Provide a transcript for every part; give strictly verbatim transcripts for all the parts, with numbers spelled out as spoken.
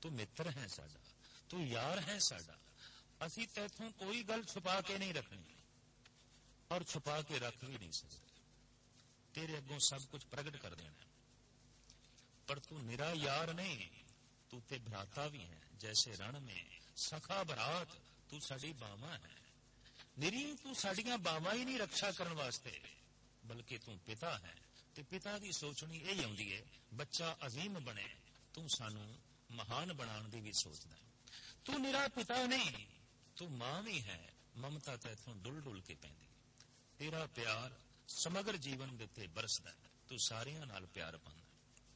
तू मित्र है साडा, तू यार है साडा। असी तैथों कोई गल छुपा के नहीं रखनी और छुपा के रख भी नहीं सकते। तेरे अगों सब कुछ प्रगट कर देना। पर तू निरा यार नहीं, तू ते भ्राता भी है। जैसे रण में सखा भरात तू साडी बावा है। निरी तू साडियां बावा ही नहीं रक्षा करने वास्ते, बल्कि तू पिता है। ते पिता की सोचनी यही आउंदी है, बच्चा अजीम बने, तू सानू महान बनाने की भी सोचदा है। तू निरा पिता नहीं, तू मां भी है। ममता तैथों डुल डुल के पैंदी। तेरा प्यार समग्र जीवन दे उत्ते बरसदा है। तू सारियां नाल प्यार पांदा।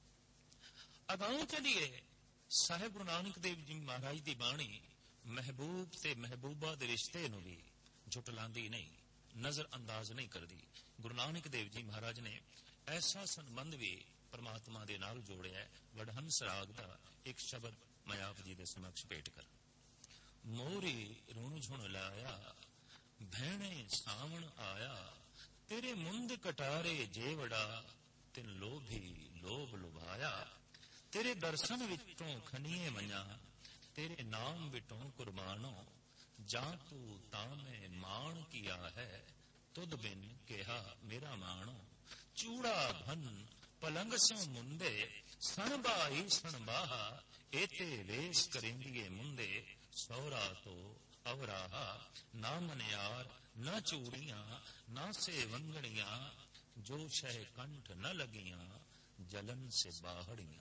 अगाऊं चलिए, साहिब गुरु नानक देव जी महाराज की बाणी महबूब ते महबूबा दे रिश्ते नूं भी झुटलांदी नहीं, नजर अंदाज नहीं करती। गुरु नानक देव जी महाराज ने ऐसा संबंध भी परमात्मा दे नाल जोड़िया है। वडहंस राग का एक शब्द मैं आप जी दे समक्ष भेट कर। मोरी रुण झुण लाया, भैणे सावण आया, तेरे मुंद कटारे जेवड़ा, तिन लोभी लोभ लुभाया। तेरे दर्शन विचों खनिए मना, तेरे नाम विटों कुर्बानो, जा तू तामे मान किया है, तुद बिन केहा मेरा मानो। चूड़ा भन पलंग स्यों मुंदे, सन बाही सन बाहा, एते वेश करेंदिए मुंदे, सौरा तो अवराहा। ना मनियार न चूड़ियां ना से वंगड़ियां, जो शह कंठ न लगियां, जलन से बाहड़ियां।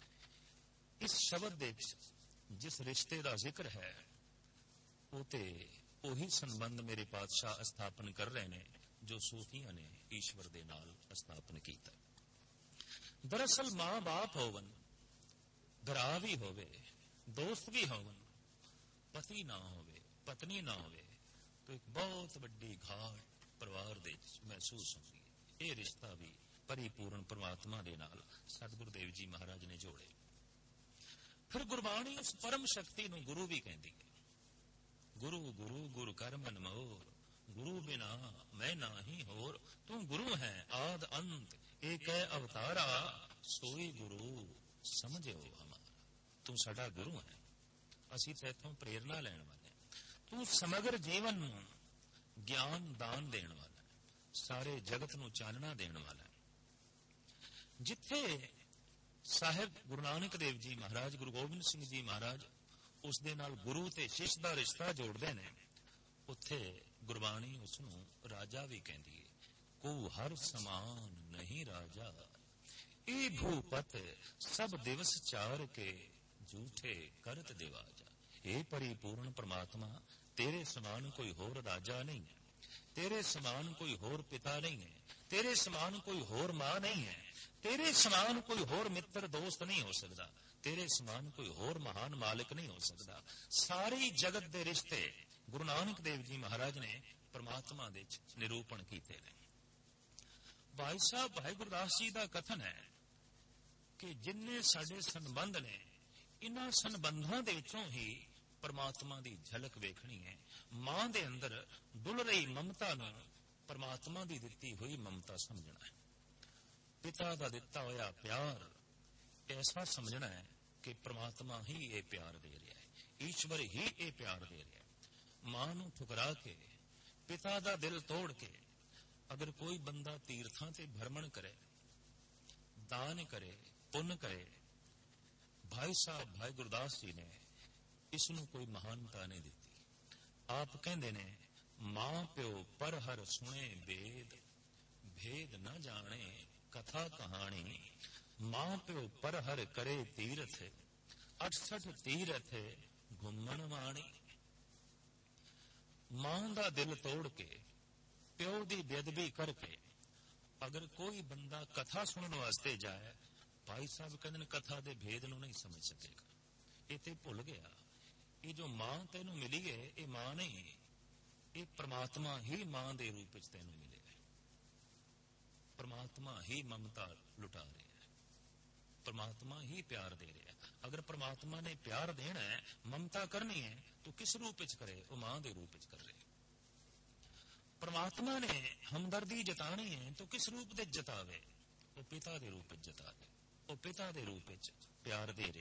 इस शब्द दे जिस रिश्ते का जिक्र है, उते ओही संबंध मेरे पातशाह स्थापन कर रहे ने जो सूफियां ने ईश्वर दे नाल स्थापन किया। दरअसल मां बाप होवन, भरा भी होवे, दोस्त भी होवन, पति ना होवे, पत्नी ना होवे, तो एक बहुत बड़ी घाट परिवार दे महसूस होती है। यह रिश्ता भी परिपूर्ण परमात्मा दे नाल सतगुरु देव जी महाराज ने जोड़े। फिर गुरबाणी उस परम शक्ति नूं गुरु भी कहती है। गुरु गुरु गुरु कर मन मोर, गुरु बिना मैं नाही होर। तू गुरु है आद अंत, एक है अवतारा, सोई गुरु समझो हमारा। तू साडा गुरु है, असी तैथों प्रेरणा लैण वाले। तू समग्र जीवन नूं ज्ञान दान देण वाला, सारे जगत नूं चानना देण वाला। जिथे साहिब गुरु नानक देव जी महाराज, गुरु गोबिंद सिंह जी महाराज उस दे नाल गुरु ते शिष्य दा रिश्ता जोड़दे ने, उत्थे गुरबाणी उसनूं राजा भी कहती है। को हर समान नहीं राजा, ए भूपत सब दिवस चार के, झूठे करत दिवाजा। ए परिपूर्ण परमात्मा, तेरे समान कोई होर राजा नहीं है, तेरे समान कोई होर पिता नहीं है, तेरे समान कोई होर मां नहीं है, तेरे समान कोई होर मित्र दोस्त नहीं हो सकता, तेरे समान कोई होर महान मालिक नहीं हो सकता। सारी जगत दे रिश्ते गुरु नानक देव जी महाराज ने परमात्मा दे निरूपण कीते ने। भाई साहब भाई गुरदास जी का कथन है कि जिन्ने साडे संबंध ने, इन्हां संबंधां दे विचों ही परमात्मा की झलक वेखनी है। मां दे अंदर डुल रही ममता नूं परमात्मा की दिती हुई ममता समझना है। पिता का दिता होया प्यार ऐसा समझना है कि परमात्मा ही ये प्यार दे रहा है, ईश्वर ही ये प्यार दे रहा है। मां नूं ठुकरा के, पिता का दिल तोड़ के अगर कोई बंदा तीर्थां ते भ्रमण करे, दान करे, पुण्य करे, भाई साहब भाई गुरदास जी ने इसनूं कोई महानता नहीं दी। आप कहंदे ने, मां प्यो पर हर सुने वेद, भेद न जाने कथा कहानी। मां प्यो पर हर करे तीरथ, अठसठ तीरथ घुमन वाणी। मां दा दिल तोड़ के, प्यो दी बेदबी करके अगर कोई बंदा कथा सुनने वास्ते जाए, भाई साहब कहते कथा दे भेद नूं नहीं समझ सकेगा। ये ते भुल गया, ये जो मां तेनू मिली है ये मां नहीं, ये परमात्मा ही मां दे रूप च तेनू मिले। परमात्मा ही ममता लुटा रहा है, परमात्मा ही प्यार दे रहा है। अगर परमात्मा ने प्यार देना है, ममता करनी है, तो किस रूप च करे? वो मां दे रूप च कर रहे। परमात्मा ने हमदर्दी जतानी है तो किस रूप दे जतावे? वो पिता दे रूप च जतावे, वो पिता दे रूप च प्यार दे रहा है।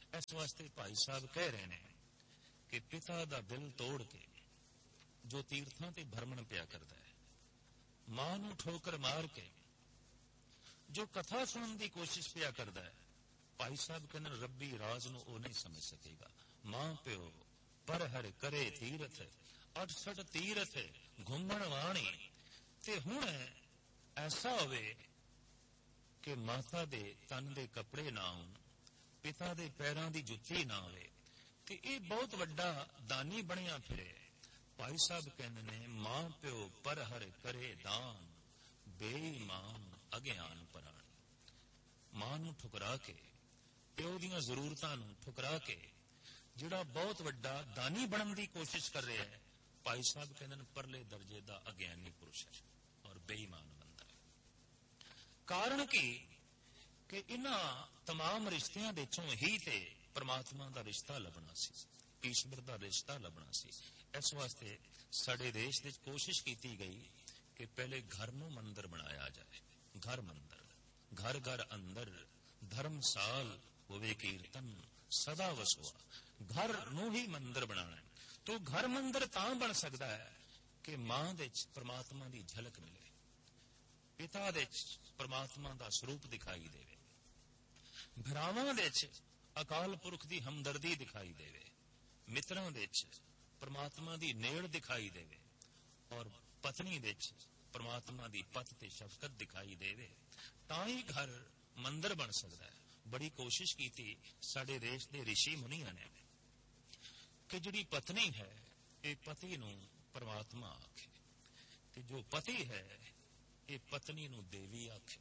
इस वास्ते भाई साहब कह रहे हैं कि पिता दा दिल तोड़ के जो तीर्थां ते भरमण पिया करता है, मां नूं ठोकर मार के जो कथा सुनने की कोशिश पिया करता है, भाई साहब कहते रब्बी राज नूं वो नहीं समझ सकेगा। मां प्यो पर हर करे तीरथ, अठसठ तीरथ घूमण वाणी, ते हुण ऐसा होवे कि माता दे तन दे कपड़े ना आउण, पिता दे पैरां दी जुत्ती ना होवे, ते ये बहुत वड्डा दानी बनिया फिरे। भाई साहब कहते ने मां प्यो पर हर करे दान, बेईमान अज्ञान पराणी। मां नूं ठुकरा के, प्यो दीयां जरूरतां नूं ठुकरा के जिहड़ा बहुत वड्डा दानी बनन दी कोशिश कर रहा है, भाई साहब कहते हैं परले दर्जे का अज्ञानी पुरुष है और बेईमान बंदा है। कारण की कि इन्हां तमाम रिश्तियां दे चों ही ते परमात्मा का रिश्ता लभना सी, ईश्वर का रिश्ता लभना सी। इस वास्ते साडे देश विच कोशिश की गई कि पहले घर नूं मंदिर बनाया जाए। घर मंदिर, घर घर अंदर धर्मसाल होवे कीर्तन सदा वसुआ। घर नूं ही मंदिर बनाना है। तो घर मंदिर तां बन सकता है कि मां दे च परमात्मा की झलक मिले, पिता दे च परमात्मा का स्वरूप दिखाई देवे, भरावां दे च अकाल पुरख की हमदर्दी दिखाई देवे, मित्रां दे च परमात्मा की नेड़ दिखाई देवे और पत्नी दे च परमात्मा की पत ते शफकत दिखाई देवे, तां ही घर मंदिर बन सकता है। बड़ी कोशिश की थी साडे देश के ऋषि मुनिया ने कि जिहड़ी पत्नी है ये पति नूं परमात्मा आखे, ते जो पति है ये पत्नी नूं देवी आखे।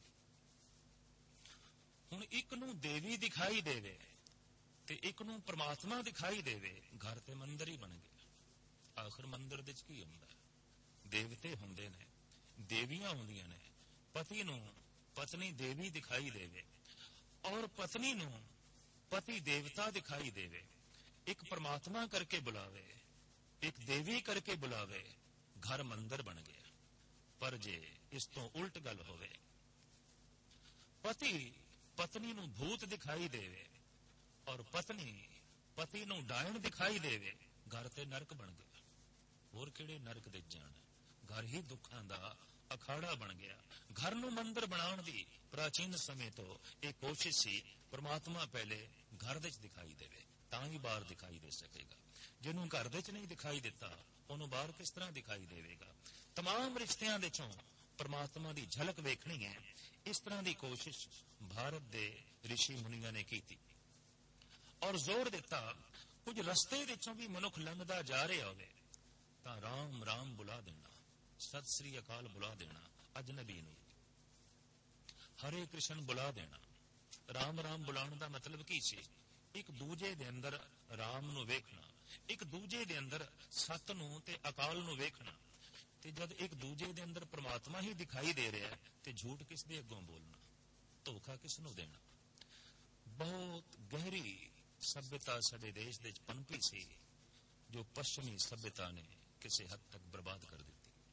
हुण एक नूं देवी दिखाई देवे ते एक नूं परमात्मा दिखाई देवे, घर ते मंदिर ही बन गया। आखिर मंदिर दे च की हुंदा है? देवते हुंदे ने, देवियां हुंदियां ने। पति नूं पत्नी देवी दिखाई देवे और पत्नी नूं पति देवता दिखाई देवे, एक परमात्मा करके बुलावे, एक देवी करके बुलावे, घर मंदिर बन गया। पर जे इस तो उल्ट गल होवे, पति पत्नी नूं भूत दिखाई देवे और पत्नी पति नूं डायण दिखाई देवे, घर ते नरक बन गया। होर किहड़े नरक दे जाण, घर ही दुखां दा अखाड़ा बन गया। घर नूं मंदिर बनाउण दी प्राचीन समय तो एक कोशिश सी, परमात्मा पहले घर दे च दिखाई देवे तां ही बाहर दिखाई दे सकेगा। जिन्हों घर दे च नहीं दिखाई देता उन्होंने बाहर किस तरह दिखाई देवेगा। तमाम रिश्तियां दे चों परमात्मा की झलक वेखनी है, इस तरह की कोशिश भारत दे ऋषि मुनिया ने की थी और जोर दिता कुछ रस्ते विचों भी मनुख लंघदा जा रहा होवे तां राम राम बुला देना, सत श्री अकाल बुला देना, अजनबी नूं हरे कृष्ण बुला देना। राम राम बुलाने का मतलब की सी? एक दूजे दे अंदर राम नूं वेखना, एक दूजे दे अंदर सत नूं ते अकाल नूं वेखना। ते जद एक दूजे दे अंदर परमात्मा ही दिखाई दे रहा है ते झूठ किस दे अगों बोलना, धोखा किस नूं देना। बहुत गहरी सभ्यता साडे देश दे पनपी सी जो पश्चिमी सभ्यता ने किसी हद तक बर्बाद कर दी।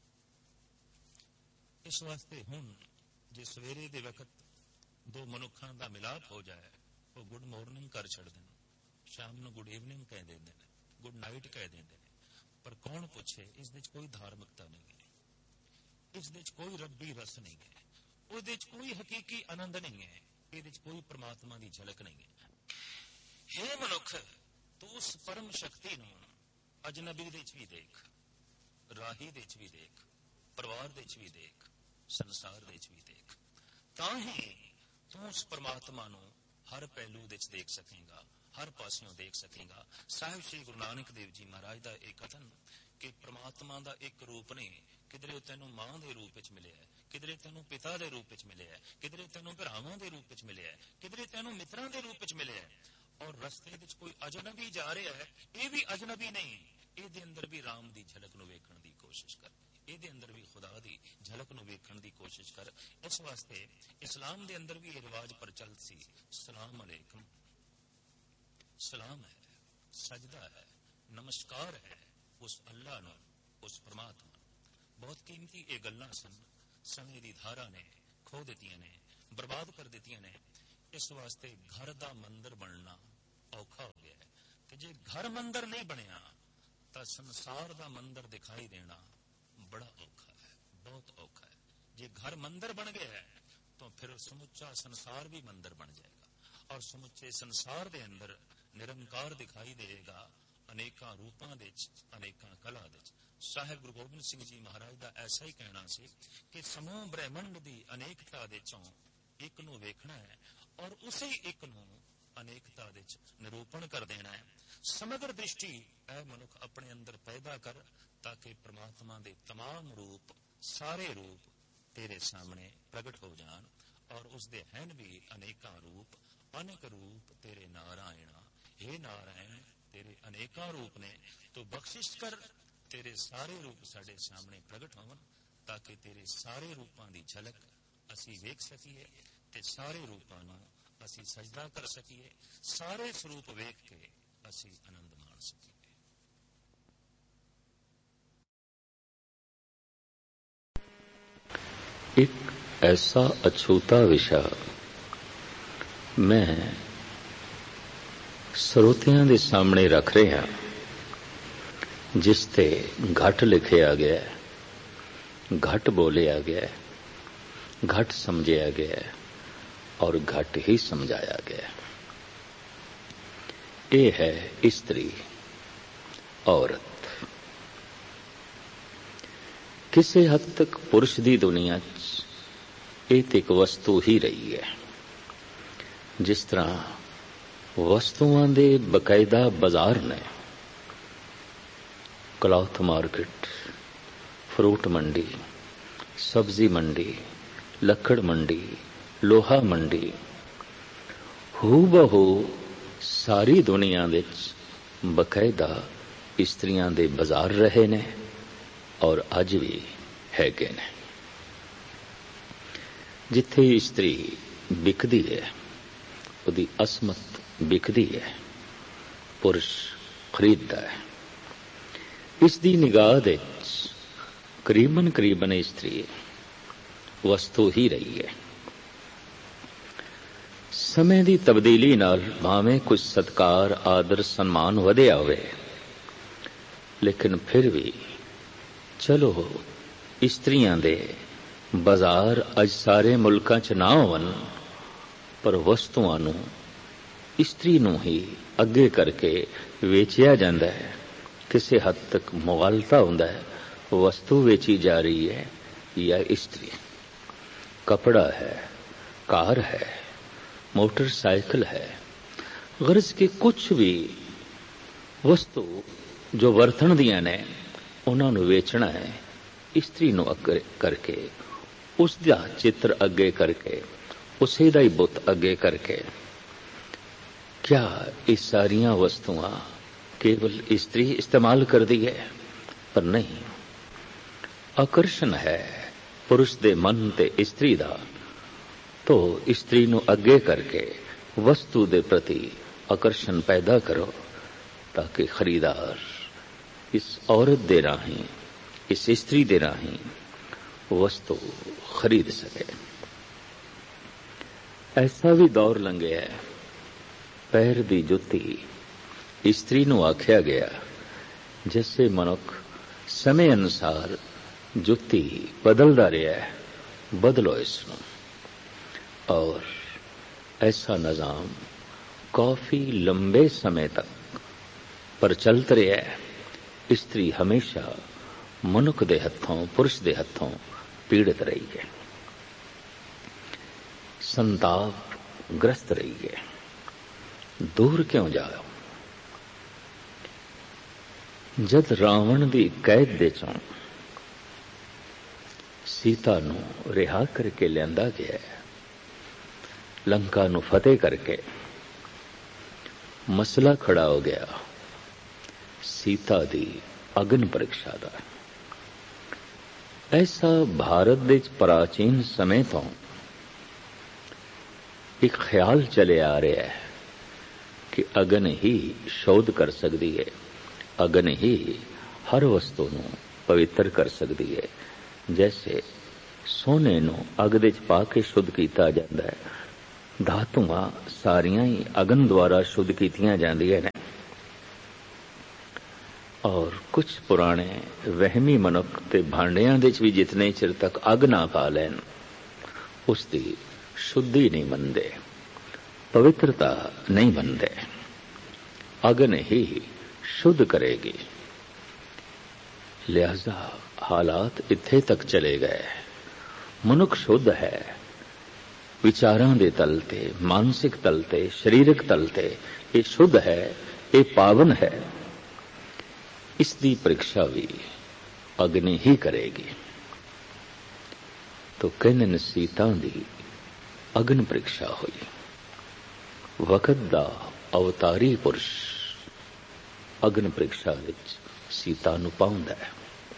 इस वास्ते हुण जे सवेरे दे वक्त दो मनुखां दा मिलाप हो जाए, वो गुड मॉर्निंग कर छड़दे ने, शाम नूं गुड इवनिंग कह देंदे ने, गुड नाइट कह देंदे ने। पर कौन पूछे इस दे च कोई धार्मिकता नहीं है, इस दे च कोई रब्बी रस नहीं है, उहदे च कोई हकीकी आनंद नहीं है, इहदे च कोई परमात्मा की झलक नहीं है। हे मनुख, तू उस परम शक्ति नूं अजनबी दे च भी देख, राही दे च भी देख, परिवार दे च भी देख, संसार दे च भी देख, तां ही तू उस परमात्मा नूं हर पहलू दे च देख सकेगा, हर पासियों देख सकेगा। साहिब श्री गुरु नानक देव जी महाराज का एक कथन कि परमात्मा का एक रूप नहीं, किधरे तेनों मां के रूप में मिले है, किधरे तेनों पिता के रूप में मिले है, किधरे तेनों भरावां के रूप में मिले है, किधरे तेनों मित्रां के रूप में मिले है। और रस्ते विच कोई अजनबी जा रहा है, ये भी अजनबी नहीं, ये अंदर भी राम की झलक नूं वेखण की कोशिश कर, ये अंदर भी खुदा की झलक नूं वेखण की कोशिश कर। इस वास्ते इस्लाम के अंदर भी ये रिवाज प्रचलित सी, सलाम अलैकुम, सलाम है, सजदा है, नमस्कार है उस अल्लाह नूं, उस परमात्मा। बहुत कीमती ये गल्लां सन, समय की धारा ने खो दित्तियां ने, बर्बाद कर दित्तियां ने। इस वास्ते घर का मंदिर बनना ਔਖਾ ਹੋ ਗਿਆ ਕਿ ਜੇ ਘਰ ਮੰਦਰ ਨਹੀਂ ਬਣਿਆ ਤਾਂ ਸੰਸਾਰ ਦਾ ਮੰਦਰ ਦਿਖਾਈ ਦੇਣਾ ਬੜਾ ਔਖਾ ਹੈ, ਬਹੁਤ ਔਖਾ ਹੈ। ਜੇ ਘਰ ਮੰਦਰ ਬਣ ਗਿਆ ਹੈ ਤਾਂ ਫਿਰ ਸਮੁੱਚਾ ਸੰਸਾਰ ਵੀ ਮੰਦਰ ਬਣ ਜਾਏਗਾ ਔਰ ਸਮੁੱਚੇ ਸੰਸਾਰ ਦੇ ਅੰਦਰ ਨਿਰੰਕਾਰ ਦਿਖਾਈ ਦੇਗਾ, ਅਨੇਕਾਂ ਰੂਪਾਂ ਦੇ ਵਿੱਚ, ਅਨੇਕਾਂ ਕਲਾ ਦੇ ਵਿੱਚ। ਸਾਹਿਬ ਗੁਰੂ ਗੋਬਿੰਦ ਸਿੰਘ ਜੀ ਮਹਾਰਾਜ ਦਾ ਐਸਾ ਹੀ ਕਹਿਣਾ ਸੀ ਕਿ ਸਮੂਹ ਬ੍ਰਹਿਮੰਡ ਦੀ ਅਨੇਕਤਾ ਦੇ ਚੋਂ ਇੱਕ ਨੂੰ ਵੇਖਣਾ ਹੈ ਔਰ ਉਸੇ ਇੱਕ ਨੂੰ ਅਨੇਕਤਾ ਦੇ ਵਿੱਚ ਨਿਰੂਪਣ ਕਰ ਦੇਣਾ ਹੈ। ਸਮਗਰ ਦ੍ਰਿਸ਼ਟੀ ਐ ਮਨੁੱਖ ਆਪਣੇ ਅੰਦਰ ਪੈਦਾ ਕਰ ਤਾਂ ਕਿ ਪ੍ਰਮਾਤਮਾ ਦੇ ਤਮਾਮ ਰੂਪ, ਸਾਰੇ ਰੂਪ ਤੇਰੇ ਸਾਹਮਣੇ ਪ੍ਰਗਟ ਹੋ ਜਾਣ ਔਰ ਉਸਦੇ ਹਨ ਵੀ ਅਨੇਕਾਂ ਰੂਪ, ਅਨੇਕ ਰੂਪ ਤੇਰੇ ਨਾਰਾਇਣਾ। हे ਨਾਰਾਇਣ, ਤੇਰੇ ਅਨੇਕਾਂ ਰੂਪ ਨੇ, ਤੂੰ ਬਖਸ਼ਿਸ਼ ਕਰ, ਤੇਰੇ ਸਾਰੇ ਰੂਪ ਸਾਡੇ ਸਾਹਮਣੇ ਪ੍ਰਗਟ ਹੋਣ ਤਾਂ ਕਿ ਤੇਰੇ ਸਾਰੇ ਰੂਪਾਂ ਦੀ ਝਲਕ ਅਸੀਂ ਵੇਖ ਸਕੀਏ ਤੇ ਸਾਰੇ ਰੂਪਾਂ ਨੂੰ ਅਸੀਂ ਸਜਦਾ ਕਰ ਸਕੀਏ, ਸਾਰੇ ਸਰੂਪ ਵੇਖ ਕੇ ਅਸੀਂ ਆਨੰਦ ਮਾਣ ਸਕੀਏ। ਇੱਕ ਐਸਾ ਅਛੂਤਾ ਵਿਸ਼ਾ ਮੈਂ ਸਰੋਤਿਆਂ ਦੇ ਸਾਹਮਣੇ ਰੱਖ ਰਿਹਾ ਜਿਸ ਤੇ ਘੱਟ ਲਿਖਿਆ ਗਿਆ, ਘੱਟ ਬੋਲਿਆ ਗਿਆ, ਘੱਟ ਸਮਝਿਆ ਗਿਆ ਔਰ ਘੱਟ ਹੀ ਸਮਝਾਇਆ ਗਿਆ। ਇਹ ਹੈ ਇਸਤਰੀ, ਔਰਤ। ਕਿਸੇ ਹੱਦ ਤੱਕ ਪੁਰਸ਼ ਦੀ ਦੁਨੀਆ 'ਚ ਇਹ ਤੇ ਇੱਕ ਵਸਤੂ ਹੀ ਰਹੀ ਹੈ। ਜਿਸ ਤਰ੍ਹਾਂ ਵਸਤੂਆਂ ਦੇ ਬਕਾਇਦਾ ਬਾਜ਼ਾਰ ਨੇ, ਕਲੌਥ ਮਾਰਕੀਟ, ਫਰੂਟ ਮੰਡੀ, ਸਬਜ਼ੀ ਮੰਡੀ, ਲੱਕੜ ਮੰਡੀ, ਲੋਹਾ ਮੰਡੀ, ਹੂ ਬਹੂ ਸਾਰੀ ਦੁਨੀਆ ਵਿੱਚ ਬਕਾਇਦਾ ਇਸਤਰੀਆਂ ਦੇ ਬਾਜ਼ਾਰ ਰਹੇ ਨੇ ਔਰ ਅੱਜ ਵੀ ਹੈਗੇ ਨੇ। ਜਿੱਥੇ ਇਸਤਰੀ ਵਿਕਦੀ ਹੈ, ਉਹਦੀ ਅਸਮਤ ਵਿਕਦੀ ਹੈ, ਪੁਰਸ਼ ਖਰੀਦਦਾ ਹੈ। ਇਸ ਦੀ ਨਿਗਾਹ ਦੇ ਕਰੀਬਨ ਕਰੀਬਨ ਇਸਤਰੀ ਵਸਤੂ ਹੀ ਰਹੀ ਹੈ। ਸਮੇਂ ਦੀ ਤਬਦੀਲੀ ਨਾਲ ਭਾਵੇਂ ਕੁਝ ਸਤਕਾਰ, ਆਦਰ, ਸਨਮਾਨ ਵਧਿਆ ਹੋਵੇ, ਲੇਕਿਨ ਫਿਰ ਵੀ ਚਲੋ ਇਸਤਰੀਆਂ ਦੇ ਬਾਜ਼ਾਰ ਅੱਜ ਸਾਰੇ ਮੁਲਕਾਂ 'ਚ ਨਾ ਹੋਣ, ਪਰ ਵਸਤੂਆਂ ਨੂੰ ਇਸਤਰੀ ਨੂੰ ਹੀ ਅੱਗੇ ਕਰਕੇ ਵੇਚਿਆ ਜਾਂਦਾ ਹੈ। ਕਿਸੇ ਹੱਦ ਤੱਕ ਮੁਗਾਲਤਾ ਹੁੰਦਾ ਹੈ, ਵਸਤੂ ਵੇਚੀ ਜਾ ਰਹੀ ਹੈ ਜਾਂ ਇਸਤਰੀ। कपड़ा है, कार है, मोटरसाइकिल है, गरज के कुछ भी वस्तु जो वरतन दियां ने उन्होंने वेचना है। इस्त्री नूं अगे करके, उसका चित्र अगे करके, उसे दा ही बुत अगे करके, क्या ये सारियां वस्तुआं केवल इस्त्री इस्तेमाल कर दी है? पर नहीं, आकर्षण है पुरुष दे मन ते इस्त्री दा, तो इस्त्री नूं अगे करके वस्तु दे प्रति आकर्षण पैदा करो ताकि खरीदार इस औरत दे राहीं, इस इस्त्री दे राहीं वस्तु खरीद सके। ऐसा भी दौर लंघिया है, पैर दी जुत्ती इस्त्री नूं आख्या गया, जैसे मनुख समय अनुसार जुत्ती बदलता रहा है, बदलो इसनूं। और ऐसा निजाम काफी लंबे समय तक प्रचलित रहा है। इस्त्री हमेशा मनुख दे हथों, पुरुष दे हथों पीड़ित रही है, संताप ग्रस्त रही है। दूर क्यों जाओ? जद रावण दी कैद दे चों सीता नूं रिहा करके लियांदा गया, लंका नूं फतेह करके मसला खड़ा हो गया सीता दी अग्न परीक्षा दा। ऐसा भारत दे प्राचीन समय तो एक ख्याल चले आ रहा है कि अग्न ही शोध कर सकती है, अग्न ही हर वस्तु नूं पवित्र कर सकती है। जैसे सोने नूं अग दे च पा के शुद्ध कीता जांदा है, ਧਾਤੂਆਂ ਸਾਰੀਆਂ ਹੀ ਅਗਨ ਦੁਆਰਾ ਸ਼ੁੱਧ ਕੀਤੀਆਂ ਜਾਂਦੀਆਂ ਨੇ। ਔਰ ਕੁਝ ਪੁਰਾਣੇ ਵਹਿਮੀ ਮਨੁੱਖ ਤੇ ਭਾਂਡਿਆਂ ਦੇ 'ਚ ਵੀ ਜਿਤਨੇ ਚਿਰ ਤੱਕ ਅੱਗ ਨਾ ਪਾ ਲੈਣ ਉਸ ਦੀ ਸ਼ੁੱਧੀ ਨਹੀਂ ਮੰਨਦੇ, ਪਵਿੱਤਰਤਾ ਨਹੀਂ ਮੰਨਦੇ। ਅਗਨ ਹੀ ਸ਼ੁੱਧ ਕਰੇਗੀ। ਲਿਹਾਜ਼ਾ ਹਾਲਾਤ ਇੱਥੇ ਤੱਕ ਚਲੇ ਗਏ। ਮਨੁੱਖ ਸ਼ੁੱਧ ਹੈ, ਵਿਚਾਰਾਂ ਦੇ ਤਲ ਤੇ, ਮਾਨਸਿਕ ਤਲ ਤੇ, ਸਰੀਰਕ ਤਲ ਤੇ ਇਹ ਸ਼ੁੱਧ ਹੈ, ਇਹ ਪਾਵਨ ਹੈ। ਇਸ ਦੀ ਪ੍ਰੀਖਿਆ ਵੀ ਅਗਨੀ ਹੀ ਕਰੇਗੀ। ਤੋ ਕਹਿੰਦੇ ਨੇ ਸੀਤਾ ਦੀ ਅਗਨ ਪ੍ਰੀਖਿਆ ਹੋਈ। ਵਕਤ ਦਾ ਅਵਤਾਰੀ ਪੁਰਸ਼ ਅਗਨ ਪ੍ਰੀਖਿਆ ਵਿੱਚ ਸੀਤਾ ਨੂੰ ਪਾਉਂਦਾ ਹੈ।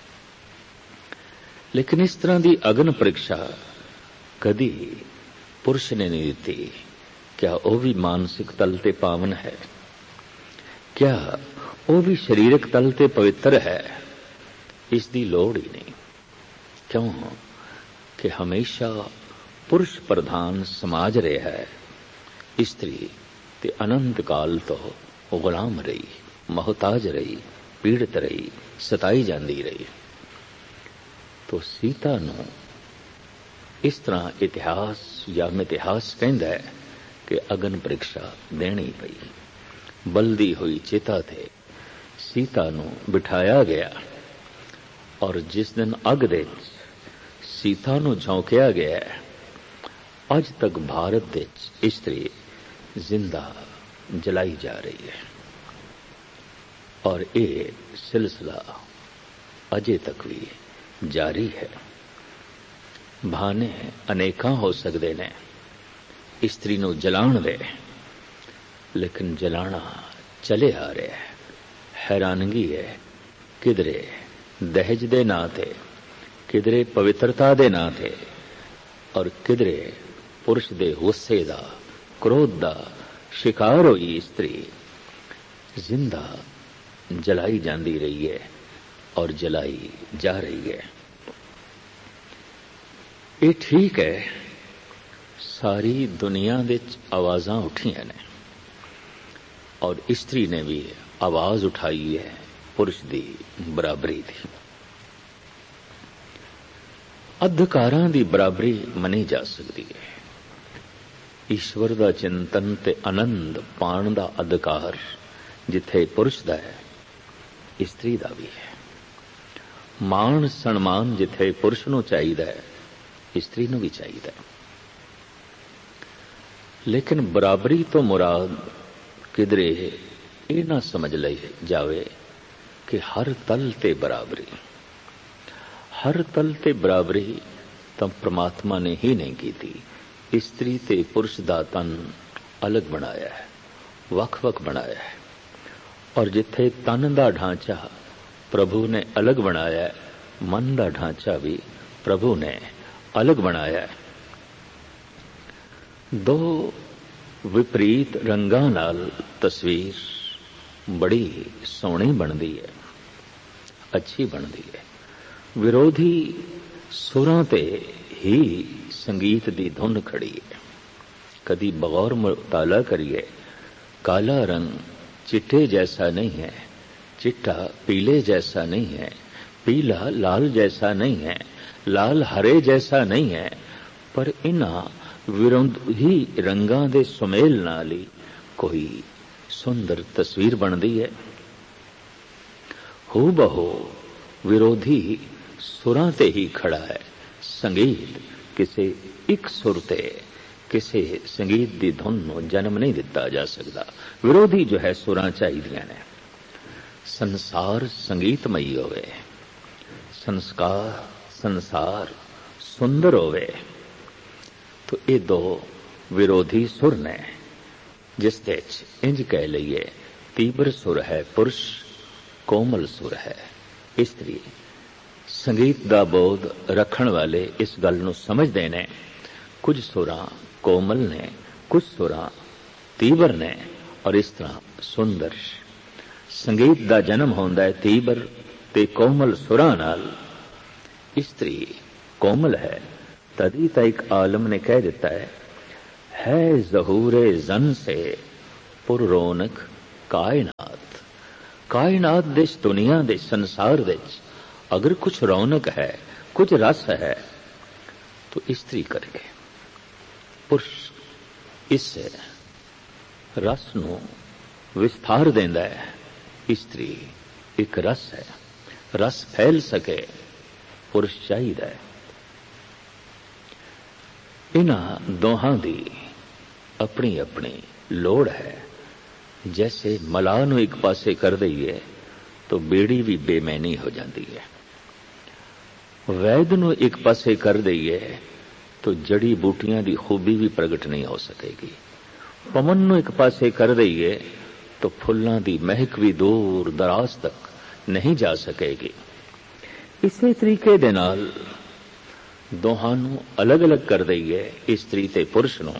ਲੇਕਿਨ ਇਸ ਤਰ੍ਹਾਂ ਦੀ ਅਗਨ ਪ੍ਰੀਖਿਆ ਕਦੀ ਪੁਰਸ਼ ਨੇ ਨਹੀਂ ਦਿੱਤੀ। ਕਿਆ ਉਹ ਵੀ ਮਾਨਸਿਕ ਤਲ ਤੇ ਪਾਵਨ ਹੈ? ਕਿਆ ਉਹ ਵੀ ਸਰੀਰਕ ਤਲ ਤੇ ਪਵਿੱਤਰ ਹੈ? ਇਸ ਦੀ ਲੋੜ ਹੀ ਨਹੀਂ। ਕਿਉਂ ਕਿ ਹਮੇਸ਼ਾ ਪੁਰਸ਼ ਪ੍ਰਧਾਨ ਸਮਾਜ ਰਿਹਾ ਹੈ। ਇਸਤਰੀ ਤੇ ਅਨੰਤ ਕਾਲ ਤੋਂ ਗੁਲਾਮ ਰਹੀ, ਮੁਹਤਾਜ ਰਹੀ, ਪੀੜਤ ਰਹੀ, ਸਤਾਈ ਜਾਂਦੀ ਰਹੀ। ਤੋ ਸੀਤਾ ਨੂੰ ਇਸ ਤਰ੍ਹਾਂ ਇਤਿਹਾਸ ਜਾਂ ਮਿਥਿਹਾਸ ਕਹਿੰਦਾ ਹੈ ਕਿ ਅਗਨ ਪ੍ਰੀਖਿਆ ਦੇਣੀ ਪਈ। ਬਲਦੀ ਹੋਈ ਚਿਤਾ ਤੇ ਸੀਤਾ ਨੂੰ ਬਿਠਾਇਆ ਗਿਆ ਔਰ ਜਿਸ ਦਿਨ ਅੱਗ ਦੇ ਸੀਤਾ ਨੂੰ ਝੋਂਕਿਆ ਗਿਆ, ਅੱਜ ਤੱਕ ਭਾਰਤ ਦੇ ਇਸਤਰੀ ਜ਼ਿੰਦਾ ਜਲਾਈ ਜਾ ਰਹੀ ਹੈ। ਔਰ ਇਹ ਸਿਲਸਿਲਾ ਅਜੇ ਤੱਕ ਵੀ ਜਾਰੀ ਹੈ। ਬਹਾਨੇ ਅਨੇਕਾਂ ਹੋ ਸਕਦੇ ਨੇ ਇਸਤਰੀ ਨੂੰ ਜਲਾਉਣ ਦੇ, ਲੇਕਿਨ ਜਲਾਣਾ ਚਲੇ ਆ ਰਿਹਾ ਹੈ। ਹੈਰਾਨਗੀ ਹੈ, ਕਿਧਰੇ ਦਹੇਜ ਦੇ ਨਾਂ ਤੇ, ਕਿਧਰੇ ਪਵਿੱਤਰਤਾ ਦੇ ਨਾਂ ਤੇ, ਔਰ ਕਿਧਰੇ ਪੁਰਸ਼ ਦੇ ਗੁੱਸੇ ਦਾ, ਕ੍ਰੋਧ ਦਾ ਸ਼ਿਕਾਰ ਹੋਈ ਇਸਤਰੀ ਜ਼ਿੰਦਾ ਜਲਾਈ ਜਾਂਦੀ ਰਹੀ ਹੈ ਔਰ ਜਲਾਈ ਜਾ ਰਹੀ ਹੈ। ਇਹ ਠੀਕ ਹੈ, ਸਾਰੀ ਦੁਨੀਆ ਵਿੱਚ ਆਵਾਜ਼ਾਂ ਉੱਠੀਆਂ ਨੇ ਔਰ ਇਸਤਰੀ ਨੇ ਵੀ ਆਵਾਜ਼ ਉਠਾਈ ਹੈ ਪੁਰਸ਼ ਦੀ ਬਰਾਬਰੀ ਦੀ। ਅਧਿਕਾਰਾਂ ਦੀ ਬਰਾਬਰੀ ਮੰਨੀ ਜਾ ਸਕਦੀ ਹੈ। ਈਸ਼ਵਰ ਦਾ ਚਿੰਤਨ ਤੇ ਆਨੰਦ ਪਾਣ ਦਾ ਅਧਿਕਾਰ ਜਿੱਥੇ ਪੁਰਸ਼ ਦਾ ਹੈ, ਇਸਤਰੀ ਦਾ ਵੀ ਹੈ। ਮਾਣ ਸਨਮਾਨ ਜਿੱਥੇ ਪੁਰਸ਼ ਨੂੰ ਚਾਹੀਦਾ ਹੈ, ਇਸਤਰੀ ਨੂੰ ਵੀ ਚਾਹੀਦਾ ਹੈ। ਲੇਕਿਨ ਬਰਾਬਰੀ ਤੋਂ ਮੁਰਾਦ ਕਿਧਰੇ ਇਹ ਨਾ ਸਮਝ ਲਈ ਜਾਵੇ ਕਿ ਹਰ ਤਲ ਤੇ ਬਰਾਬਰੀ। ਹਰ ਤਲ ਤੇ ਬਰਾਬਰੀ ਤਾਂ ਪ੍ਰਮਾਤਮਾ ਨੇ ਹੀ ਨਹੀਂ ਕੀਤੀ। ਇਸਤਰੀ ਤੇ ਪੁਰਸ਼ ਦਾ ਤਨ ਅਲੱਗ ਬਣਾਇਆ ਹੈ, ਵੱਖ-ਵੱਖ ਬਣਾਇਆ ਹੈ। ਔਰ ਜਿੱਥੇ ਤਨ ਦਾ ਢਾਂਚਾ ਪ੍ਰਭੂ ਨੇ ਅਲੱਗ ਬਣਾਇਆ ਹੈ, ਮਨ ਦਾ ਢਾਂਚਾ ਵੀ ਪ੍ਰਭੂ ਨੇ ਅਲੱਗ ਬਣਾਇਆ ਹੈ। ਦੋ ਵਿਪਰੀਤ ਰੰਗਾਂ ਨਾਲ ਤਸਵੀਰ ਬੜੀ ਸੋਹਣੀ ਬਣਦੀ ਹੈ, ਅੱਛੀ ਬਣਦੀ ਹੈ। ਵਿਰੋਧੀ ਸੁਰਾਂ ਤੇ ਹੀ ਸੰਗੀਤ ਦੀ ਧੁਨ ਖੜੀ ਹੈ। ਕਦੀ ਬਗੌਰ ਮੁਤਾਲਾ ਕਰੀਏ, ਕਾਲਾ ਰੰਗ चिट्टे जैसा नहीं है, चिट्टा पीले जैसा नहीं है, पीला लाल जैसा नहीं है, लाल हरे जैसा नहीं है, पर इन्हां विरोधी रंगां दे सुमेल नाल ही कोई सुंदर तस्वीर बनदी है। हू बहू विरोधी सुरां ते ही खड़ा है। संगीत किसी एक सुर ते, किसी संगीत की धुन को जन्म नहीं दिता जा सकता। विरोधी जो है सुरां चाहिए ने। संसार संगीतमयी होवे, संस्कार संसार सुंदर होवे, तो ये दो विरोधी सुर ने जिस इंज कह लीए तीव्र सुर है पुरुष, कोमल सुर है स्त्री। संगीत का बोध रखण वाले इस गल नूं समझदे ने। कुछ सुरां कोमल ने, कुछ सुरां तीव्र ने, और इस तरह सुंदर संगीत का जन्म होंदा है तीव्र ते कोमल सुरां नाल। स्त्री कोमल है, तदी तां एक आलम ने कह दिता है है ज़हूरे जन से पुर रौनक कायनात। कायनात दे इस दुनिया दे संसार दे अगर कुछ रौनक है, कुछ रस है, तो इस्त्री करके पुरुष इस रस नूं विस्तार देंदा है। इस्त्री एक रस है, रस फैल सके पुरुष चाहिदा है। इन्हां दोहां दी अपनी अपनी लोड़ है। जैसे मलाह नूं एक पासे कर दईए तो बेड़ी भी बेमैनी हो जाती है। वैद नूं एक पासे कर दईए तो जड़ी बूटियां दी खूबी भी प्रगट नहीं हो सकेगी। पवन नूं एक पासे कर दईए तो फुल्लां दी महक भी दूर दराज तक नहीं जा सकेगी। इसे तरीके दे नाल दोहां नूं अलग अलग कर दईए, इस्त्री ते पुरुष नूं,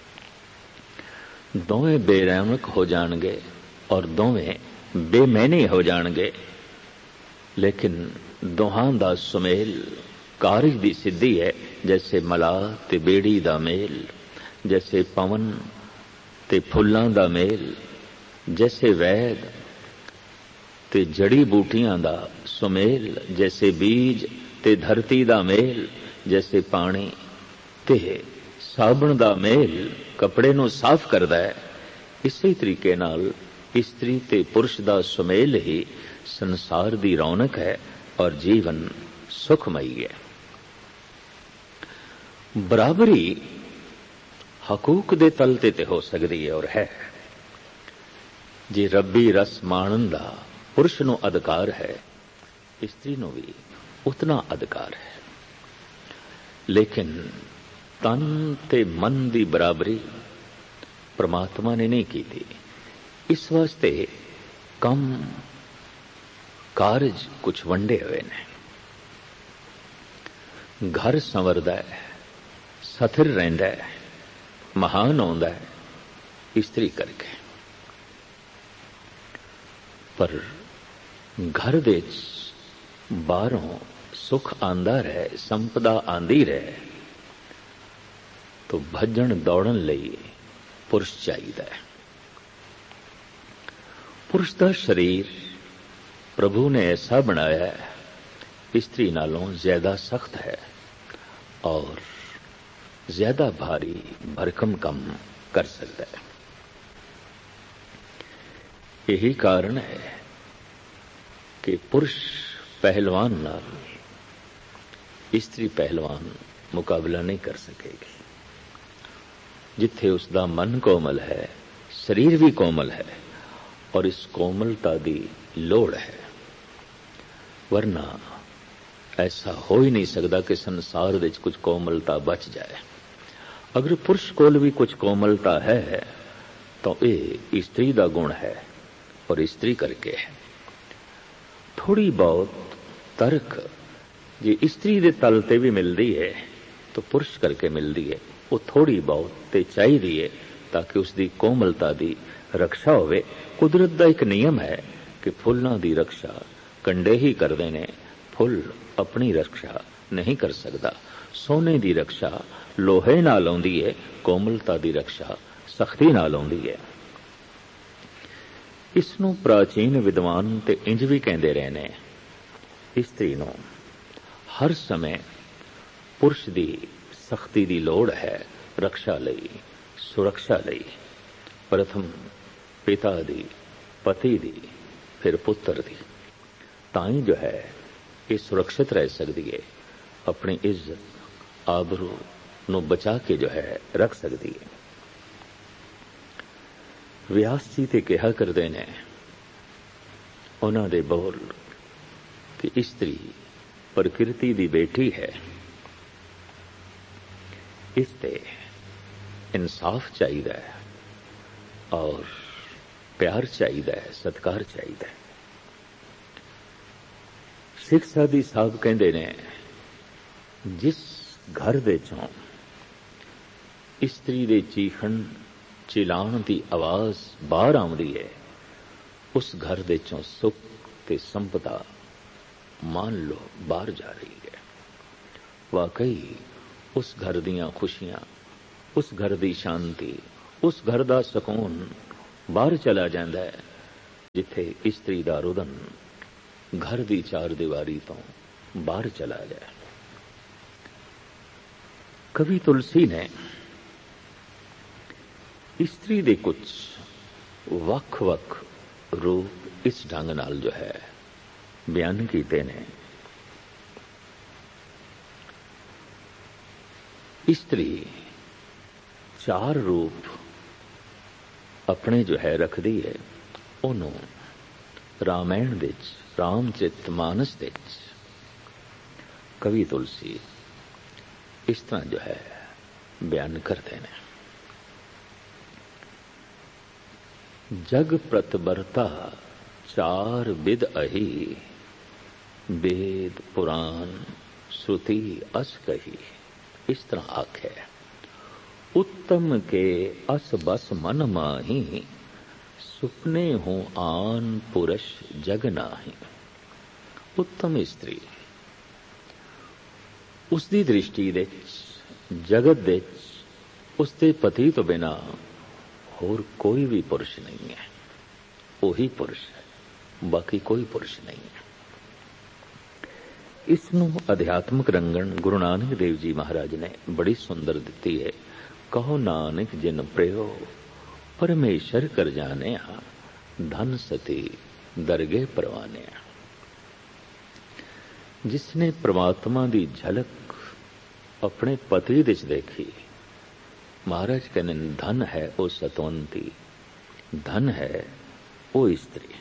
दोवें बेरौनक हो जाणगे और दोवें बेमैनी हो जाणगे। लेकिन दोहां दा सुमेल कारज दी सिद्धि है। जैसे मलाह ते बेड़ी दा मेल, जैसे पवन ते फुल्लां दा मेल, जैसे वैद ते जड़ी बूटियां दा सुमेल, जैसे बीज ते धरती दा मेल, जैसे पानी ते साबण दा मेल कपड़े नूं साफ करदा है। इसी तरीके नाल इस्त्री ते पुरुष दा सुमेल ही संसार दी रौनक है और जीवन सुखमई है। बराबरी हकूक दे तल ते ते हो सकदी है और है। जे रब्बी रस माणन दा पुरुष नूं अधिकार है, इस्त्री नूं भी उतना अधिकार है। लेकिन तन ते मन दी बराबरी परमात्मा ने नहीं की थी। इस वास्ते कम कारज कुछ वंडे हुए ने। घर संवरदा है, सथिर रहिंदा है, महान होंदा है इस्त्री करके। पर घर दे बाहरों सुख आंदा रहे, संपदा आंदी रहे, तो भजन दौड़न लई पुरुष चाहिदा है। पुरुष दा शरीर प्रभु ने ऐसा बनाया है, स्त्री नालों ज्यादा सख्त है और ज्यादा भारी भरकम कम कर सकता है। यही कारण है कि पुरुष पहलवान नाल स्त्री पहलवान मुकाबला नहीं कर सकेगी। जिथे उसका मन कोमल है, शरीर भी कोमल है और इस कोमलता दी लोड़ है। वरना ऐसा हो ही नहीं सकता कि संसार विच कुछ कोमलता बच जाए। अगर पुरुष कोल भी कुछ कोमलता है तो ये स्त्री का गुण है और स्त्री करके है। थोड़ी बहुत तर्क जे स्त्री दे तल ते भी मिलती है तो पुरुष करके मिलती है। वो थोड़ी बहुत ते चाहिदी है ताकि उसकी कोमलता दी रक्षा होवे। कुदरत का एक नियम है कि फुल्लां दी रक्षा कंडे ही करदे ने, फुल अपनी रक्षा नहीं कर सकता। सोने दी रक्षा लोहे नाल आउंदी है, कोमलता दी रक्षा सख्ती नाल आउंदी है। इसनूं प्राचीन विद्वान ते इंज भी कहंदे रहे ने, स्त्री नूं हर समय पुरुष दी सख्ती दी लोड़ है रक्षा लई, सुरक्षा लई। प्रथम पिता दी, पति दी, फिर पुत्र दी, ताई जो है ये सुरक्षित रह सकती है, अपनी इज्जत आबरू नूं बचा के जो है रख सकती है। व्यास जी ते कहा करदे ने उन्हां दे बोल कि स्त्री प्रकृति दी बेटी है, इसते इंसाफ चाहिए है और प्यार चाहिए है, सत्कार चाहिए है। सिख साधी साहब कहते ने जिस घर दे चों स्त्री दे चीखण चिलाण की आवाज बाहर आउंदी है, उस घर दे चों सुख ते संपदा मान लो बाहर जा रही है। वाकई उस घर दियां खुशियां उस घर दी शांति, उस घर दा सकून बाहर चला जांदा है जिथे इस्त्री दा रुदन घर दी चार दीवारी तो बाहर चला जाए। कवि तुलसी ने इस्त्री दे कुछ वख वख रूप इस ढंग नाल जो है बयान कीते ने। इस्त्री चार रूप अपने जो है रखदी है। ओनू रामायण दे रामचरित मानस दे कवि तुलसी इस तरह जो है बयान करते हैं। जग प्रतिबरता चार विद अही, वेद पुराण श्रुति अस कही। इस तरह आखे उत्तम के अस बस मन माही, सुपने हो आन पुरुष जग नाही। उत्तम स्त्री उसकी दृष्टि दे जगत दे उसके पति तो बिना होर कोई भी पुरुष नहीं है। वही पुरुष है, बाकी कोई पुरुष नहीं है। इसनों अध्यात्मक रंगन गुरु नानक देव जी महाराज ने बड़ी सुंदर दिती है। कहो नानक जिन प्रयो परमेश्वर कर जाने, धन सती दरगे परवाने। जिसने परमात्मा की झलक अपने पति विच देखी, महाराज कहने धन है वो सतवंती, धन है वो स्त्री।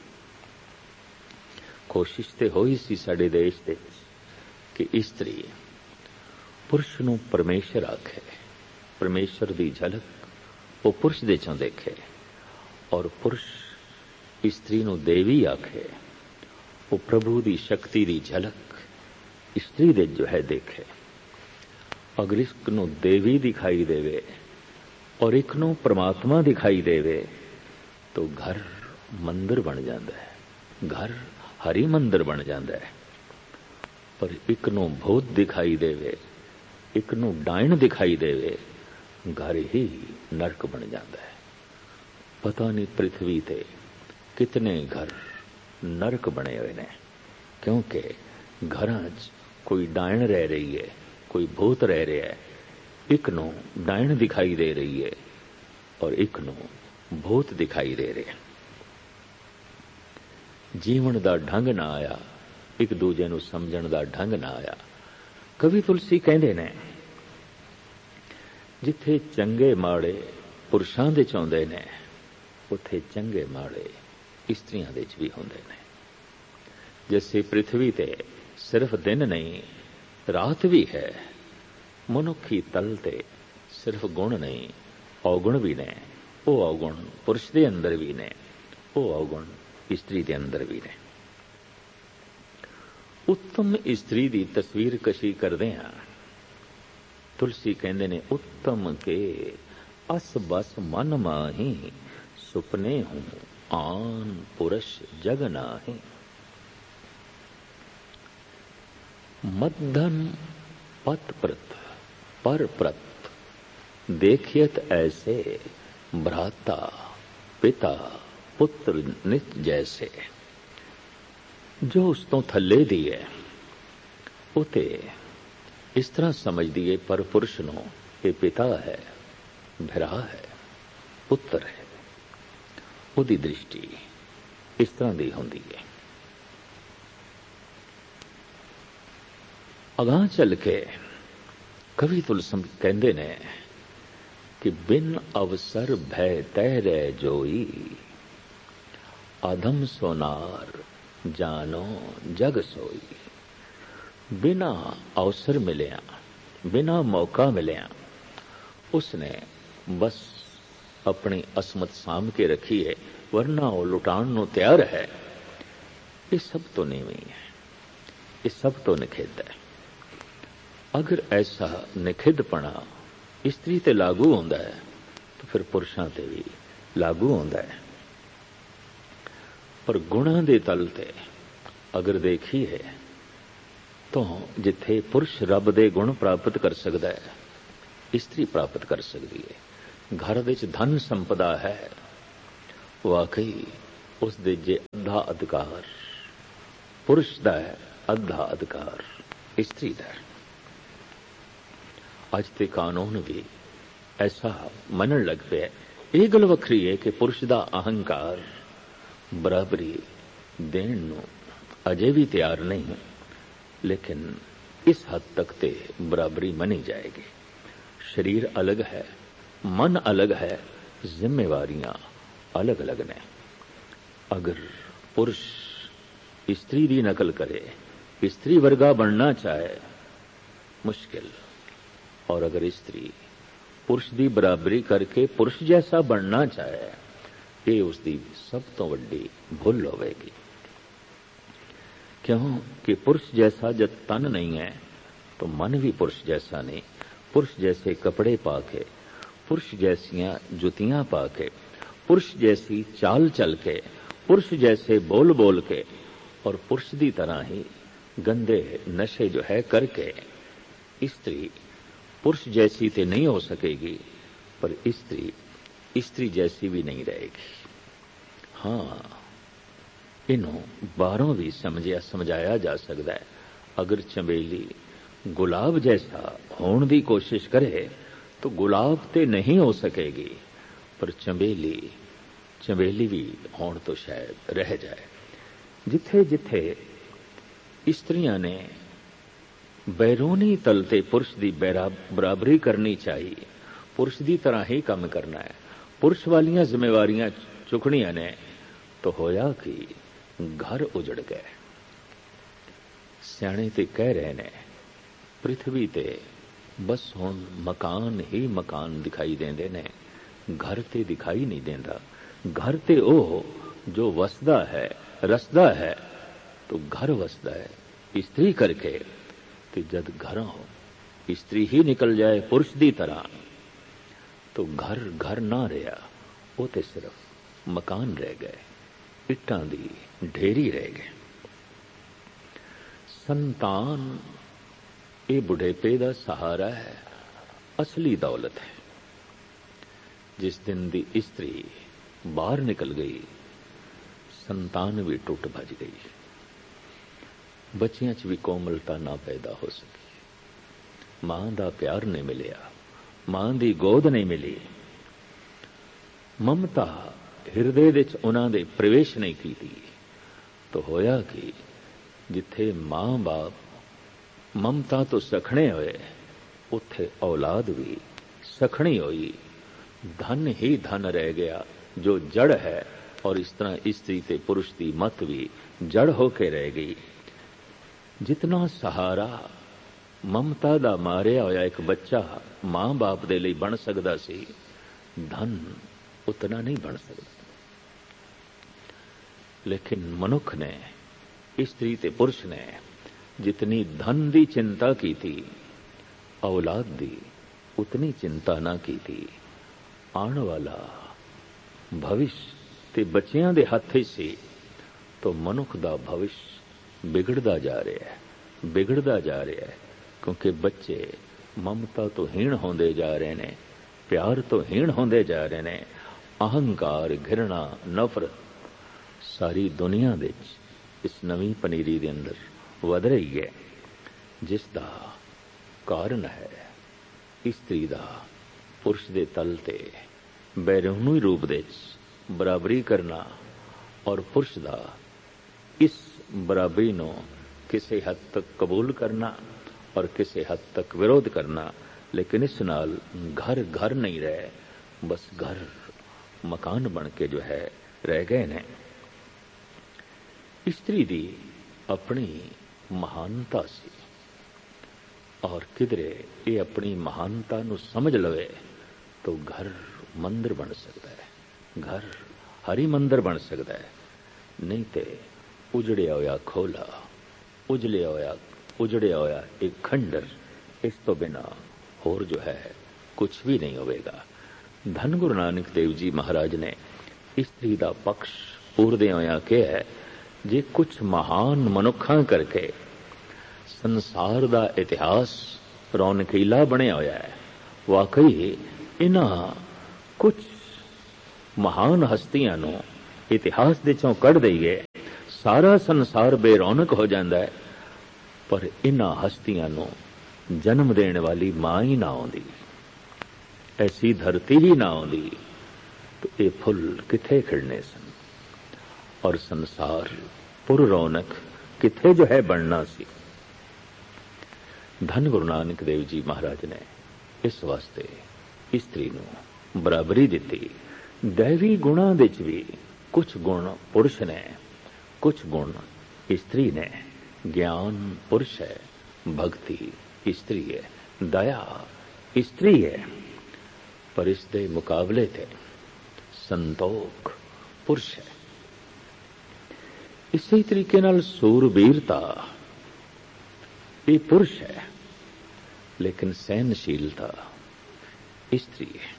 कोशिश तो होई सी साडे देश दे कि स्त्री पुरुष नूं परमेश्वर आखे, परमेश्वर की झलक वो पुरुष दे चों देखे, और पुरुष स्त्री नूं देवी आखे, वो प्रभु की शक्ति की झलक स्त्री दे जो है देखे। अगर एक नूं देवी दिखाई देवे और एक नूं परमात्मा दिखाई देवे तो घर मंदिर बन जाता है, घर हरि मंदिर बन जाता है। पर एक नूं भूत दिखाई देवे, एक नूं डायन दिखाई देवे, घर ही नरक बन जाता है। पता नहीं पृथ्वी ते कितने घर नरक बने हुए ने, क्योंकि घरां च कोई डायन रह रही है, कोई भूत रह रहा है। एक नूं डायन दिखाई दे रही है और एक नूं भूत दिखाई दे रहे। जीवन दा ढंग ना आया, एक दूजे नूं समझण दा ढंग ना आया। कवि तुलसी कहंदे ने जिथे चंगे माड़े पुरुषां दे चाहुंदे ने, उथे चंगे माड़े स्त्रियां दे च भी हुंदे ने। जैसे पृथ्वी ते सिर्फ दिन नहीं रात भी है, मनुखी तल ते सिर्फ गुण नहीं अवगुण भी ने। वो अवगुण पुरुष दे अंदर भी ने, वो अवगुण स्त्री दे अंदर भी ने। उत्तम स्त्री दी तस्वीर कशी करदे हां। तुलसी कहंदे ने उत्तम के अस बस मन माही, सुपने हूं आन पुरुष जग नाही। मद्धम पत प्रत पर प्रत, देखियत ऐसे भ्राता पिता पुत्र नित जैसे। जो उस तो थले दी है उते इस तरह समझ दिए, पर पुरुष नो ये पिता है, भरा है, पुत्र है। उदी दृष्टि इस तरह दी होंदी है। अगां चल के कवि तुलसी कहंदे ने कि बिन अवसर भय तय रह जोई, अधम सोनार जानो जग सोई। बिना अवसर मिलिया, बिना मौका मिलिया, उसने बस अपनी असमत साम के रखी है, वरना वो लुटान नो तैयार है। ये सब तो नीवी है, ये सब तो निखेध है। अगर ऐसा निखिधपना स्त्री ते लागू होंदा है तो फिर पुरुषां ते भी लागू होंदा है। पर गुणां दे तल ते अगर देखिए तो जिथे पुरुष रब दे गुण प्राप्त कर सकता है, ਇਸਤਰੀ ਪ੍ਰਾਪਤ ਕਰ ਸਕਦੀ ਹੈ। ਘਰ ਵਿੱਚ ਧਨ ਸੰਪਦਾ ਹੈ, ਵਾਕਈ ਉਸ ਦੇ ਜੇ ਅੱਧਾ ਅਧਿਕਾਰ ਪੁਰਸ਼ ਦਾ ਹੈ, ਅੱਧਾ ਅਧਿਕਾਰ ਇਸਤਰੀ ਦਾ ਹੈ। ਅੱਜ ਤੇ ਕਾਨੂੰਨ ਵੀ ਐਸਾ ਮੰਨਣ ਲੱਗ ਪਿਆ। ਇਹ ਗੱਲ ਵੱਖਰੀ ਹੈ ਕਿ ਪੁਰਸ਼ ਦਾ ਅਹੰਕਾਰ ਬਰਾਬਰੀ ਦੇਣ ਨੂੰ ਅਜੇ ਵੀ ਤਿਆਰ ਨਹੀਂ ਹੈ, ਲੇਕਿਨ ਇਸ ਹੱਦ ਤੱਕ ਤੇ ਬਰਾਬਰੀ ਮੰਨੀ ਜਾਏਗੀ। ਸਰੀਰ ਅਲੱਗ ਹੈ, ਮਨ ਅਲੱਗ ਹੈ, ਜ਼ਿੰਮੇਵਾਰੀਆਂ ਅਲੱਗ ਅਲੱਗ ਨੇ। ਅਗਰ ਪੁਰਸ਼ ਇਸਤਰੀ ਦੀ ਨਕਲ ਕਰੇ, ਇਸਤਰੀ ਵਰਗਾ ਬਣਨਾ ਚਾਹੇ, ਮੁਸ਼ਕਿਲ। ਔਰ ਅਗਰ ਇਸਤਰੀ ਪੁਰਸ਼ ਦੀ ਬਰਾਬਰੀ ਕਰਕੇ ਪੁਰਸ਼ ਜੈਸਾ ਬਣਨਾ ਚਾਹੇ, ਇਹ ਉਸ ਦੀ ਸਭ ਤੋਂ ਵੱਡੀ ਭੁੱਲ ਹੋਵੇਗੀ। ਕਿਉਂ ਕਿ ਪੁरुष जैसा जब तन नहीं है तो मन भी पुरुष जैसा नहीं। पुरुष जैसे कपड़े पाके, पुरुष जैसियां जुतियां पाके, पुरुष जैसी चाल चल के, पुरुष जैसे बोल बोल के और पुरुष की तरह ही गंदे नशे जो है करके स्त्री पुरुष जैसी तो नहीं हो सकेगी, पर स्त्री स्त्री जैसी भी नहीं रहेगी। हाँ, इन्हों बारों भी समझिया समझाया जा सकता है। अगर चंबेली गुलाब जैसा होने की कोशिश करे तो गुलाब ते नहीं हो सकेगी, पर चंबेली चंबेली भी होने तो शायद रह जाए। जिथे जिथे स्त्रियां ने बैरूनी तलते पुरुष की बराबरी करनी चाहिए, पुरुष की तरह ही काम करना है, पुरुष वालियां जिम्मेवारियां चुकनियां ने, तो होया कि घर उजड़ गए। सियाणे ते कह रहे ने पृथ्वी ते बस हुण मकान ही मकान दिखाई देंदे ने, घर ते दिखाई नहीं देंदा। घर ते ओ जो वसदा है रसदा है, तो घर वसदा है स्त्री करके। ते जद घरों स्त्री ही निकल जाए पुरुष दी तरह, तो घर घर ना रहा, वो ते सिर्फ मकान रह गए, इट्टां दी ढेरी रह गए। संतान ये बुढ़ेपे दा सहारा है, असली दौलत है। जिस दिन दी स्त्री बाहर निकल गई, संतान भी टुट भज गई, बच्चियां च भी कोमलता ना पैदा हो सकी, मां दा प्यार नहीं मिलिया, मां दी गोद नहीं मिली, ममता हिरदे विच उन्हां दे प्रवेश नहीं की। तो होया कि जिथे मां बाप ममता तो सखणे होए, उथे औलाद भी सखणी होई। धन ही धन रह गया जो जड़ है, और इस तरह स्त्री ते पुरुष की मत भी जड़ होके रह गई। जितना सहारा ममता दा मारिया होया एक बच्चा मां बाप दे लई बन सकदा सी, धन उतना नहीं बन सकता। लेकिन मनुख ने, स्त्री ते पुरुष ने जितनी धन दी चिंता की थी, औलाद दी उतनी चिंता ना की थी। आने वाला भविष्य ते बच्चियां दे हथ सी, तो मनुख दा भविष्य बिगड़दा जा रहा है, बिगड़दा जा रहा है, क्योंकि बच्चे ममता तो हीण होंदे जा रहे ने, प्यार तो हीण होंदे जा रहे ने। अहंकार, घृणा, नफरत सारी दुनिया दे इस नवी पनीरी दे अंदर वध रही है, जिसदा कारण है स्त्री दा पुरुष दे तल ते बैरूनी रूप दे बराबरी करना, और पुरुष दा इस बराबरी नो किसी हद तक कबूल करना और किसी हद तक विरोध करना। लेकिन इस नाल घर घर नहीं रहे, बस घर मकान बन के जो है रह गए ने। स्त्री दी अपनी महानता सी, और किधरे ये अपनी महानता नु समझ लवे तो घर मंदिर बन सकता है, घर हरी मंदिर बन सकता है। नहीं तो उजड़िया होया खोला, उजलिया होया उजड़िया होया एक खंडर, इस तो बिना होर जो है कुछ भी नहीं होगा। धन गुरु नानक देव जी महाराज ने स्त्री का पक्ष पूरदे होया कहा है, जे कुछ महान मनुखा करके संसार का इतिहास रौनकीला बनया होया है, ਵਾਕਈ ਇਹਨਾਂ ਕੁਝ ਮਹਾਨ ਹਸਤੀਆਂ ਨੂੰ ਇਤਿਹਾਸ ਦੇ ਚੋਂ ਕੱਢ ਦਈਏ, ਸਾਰਾ ਸੰਸਾਰ ਬੇਰੌਣਕ ਹੋ ਜਾਂਦਾ ਹੈ। ਪਰ ਇਹਨਾਂ ਹਸਤੀਆਂ ਨੂੰ ਜਨਮ ਦੇਣ ਵਾਲੀ ਮਾਂ ਹੀ ਨਾ ਆਉਂਦੀ, ਐਸੀ ਧਰਤੀ ਹੀ ਨਾ ਆਉਂਦੀ, ਤਾਂ ਇਹ ਫੁੱਲ ਕਿੱਥੇ ਖਿੜਨੇ ਸਨ ਔਰ ਸੰਸਾਰ ਪੁਰ ਰੌਣਕ ਕਿੱਥੇ ਜੋ ਹੈ ਬਣਨਾ ਸੀ। ਧੰਨ ਗੁਰੂ ਨਾਨਕ ਦੇਵ ਜੀ ਮਹਾਰਾਜ ਨੇ ਇਸ ਵਾਸਤੇ ਇਸਤਰੀ ਨੂੰ ਬਰਾਬਰੀ ਦਿੱਤੀ। ਦੈਵੀ ਗੁਣਾਂ ਵਿੱਚ ਵੀ ਕੁਝ ਗੁਣ ਪੁਰਸ਼ ਨੇ, ਕੁਝ ਗੁਣ ਇਸਤਰੀ ਨੇ। ਗਿਆਨ ਪੁਰਸ਼ ਹੈ, ਭਗਤੀ ਇਸਤਰੀ ਹੈ, ਦਇਆ ਇਸਤਰੀ ਹੈ। ਪਰ ਇਸ ਦੇ ਮੁਕਾਬਲੇ ਤੇ ਸੰਤੋਖ ਪੁਰਸ਼ ਹੈ। ਇਸੇ ਤਰੀਕੇ ਨਾਲ ਸੂਰਬੀਰਤਾ ਇਹ ਪੁਰਸ਼ ਹੈ, ਲੇਕਿਨ ਸਹਿਨਸ਼ੀਲਤਾ ਇਸਤਰੀ ਹੈ।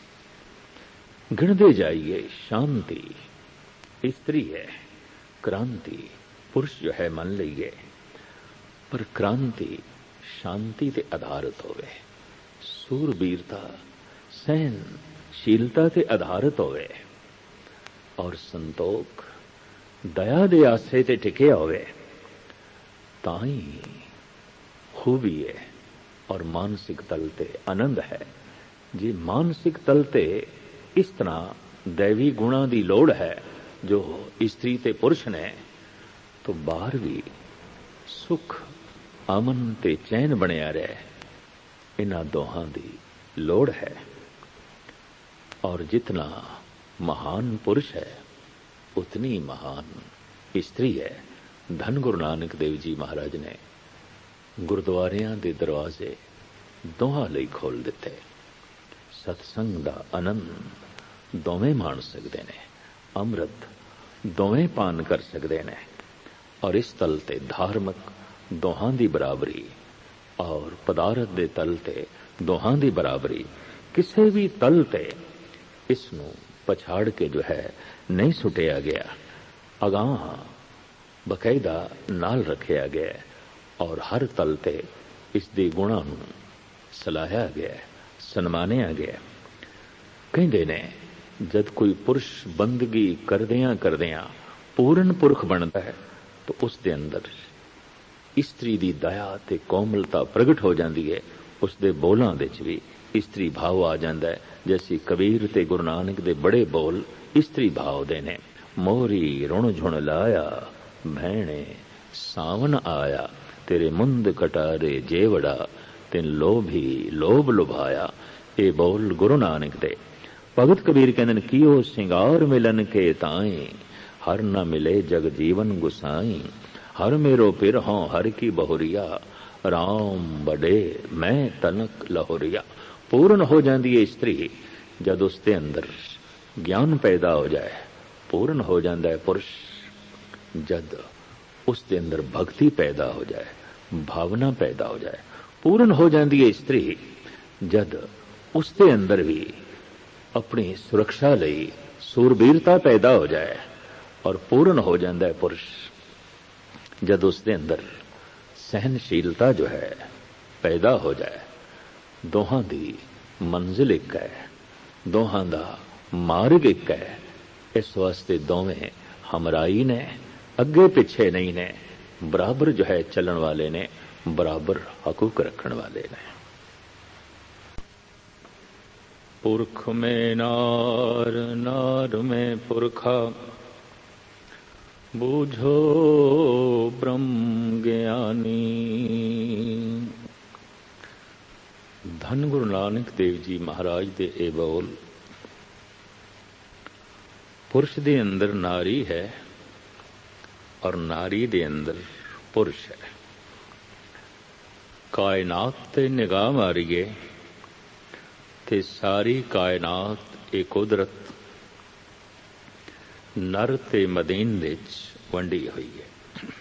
ਗਿਣਦੇ ਜਾਈਏ, ਸ਼ਾਂਤੀ ਇਸਤਰੀ ਹੈ, क्रांति पुरुष जो है मन लीए, पर क्रांति शांति ते आधारित होवे, सूरबीरता सहनशीलता ते आधारित होवे और संतोख दया दे आसे ते टिके होवे, ताई खूबी है और मानसिक तल ते आनंद है। जी मानसिक तल ते इस तरह दैवी गुणा दी लोड़ है जो स्त्री ते पुरुष ने, तो बाहर भी सुख अमन ते चैन बनिया रहे, इन्हां दोहां दी लोड़ है। और जितना महान पुरुष है उतनी महान स्त्री है। धन गुरु नानक देव जी महाराज ने गुरुद्वारियां दे दरवाजे दोहां लई खोल दिते। सत्संग दा आनंद दोवें माण सकदे ने, अमृत दोवें पान कर सकते हैं। और इस तल ते धार्मिक दोहां दी बराबरी और पदार्थ दे तल ते दोहां दी बराबरी किसी भी तल ते इसनू पछाड़ के जो है नहीं सुटिया गया, अगाह बकायदा नाल रखिया गया और हर तल ते इस दी गुणां नू सलाहिया गया, सन्मानिया गया। कहंदे ने जब कोई पुरुष बंदगी करदियां करदियां पूर्ण पुरख बनता है तो उसके अंदर स्त्री दी दया ते कोमलता प्रगट हो जाती है। उसके बोलों विच भी स्त्री भाव आ जाता है। जैसी कबीर ते गुरु नानक दे बड़े बोल स्त्री भाव दे ने। मोरी रुण झुण लाया भैणे सावन आया, तेरे मुंद कटारे जेवड़ा तिन लोभी लोभ लुभाया। ये बोल गुरु नानक दे। भगत कबीर कहते कियो सिंगार मिलन के ताई, हर न मिले जग जीवन गुसाई। हर मेरो पिर हों हर की बहुरिया, राम बड़े मैं तनक लहोरिया। पूर्ण हो जाती है स्त्री जब उसके अंदर ज्ञान पैदा हो जाए, पूर्ण हो जाता है पुरुष जद उसके अंदर भक्ति पैदा हो जाए, भावना पैदा हो जाए। पूर्ण हो जाती है स्त्री जद उसके अंदर भी अपनी सुरक्षा लई सूरबीरता पैदा हो जाए। और पूर्ण हो जाता है पुरुष जद उसके अंदर सहनशीलता जो है पैदा हो जाए। दोहां दी मंजिल एक है, दोहां दा मार्ग एक है। इस वास्ते दोवें हमराई ने, अगे पिछे नहीं ने, बराबर जो है चलन वाले ने, बराबर हकूक रखने वाले ने। पुरख में नार नार में पुरखा, बूझो ब्रह्म ज्ञानी। धन गुरु नानक देव जी महाराज दे ए बोल। पुरुष दे अंदर नारी है और नारी दे अंदर पुरुष है। कायनात ते निगाह मारीए ते सारी कायनात ए कुदरत नर ते मदीन विच वंडी हुई है।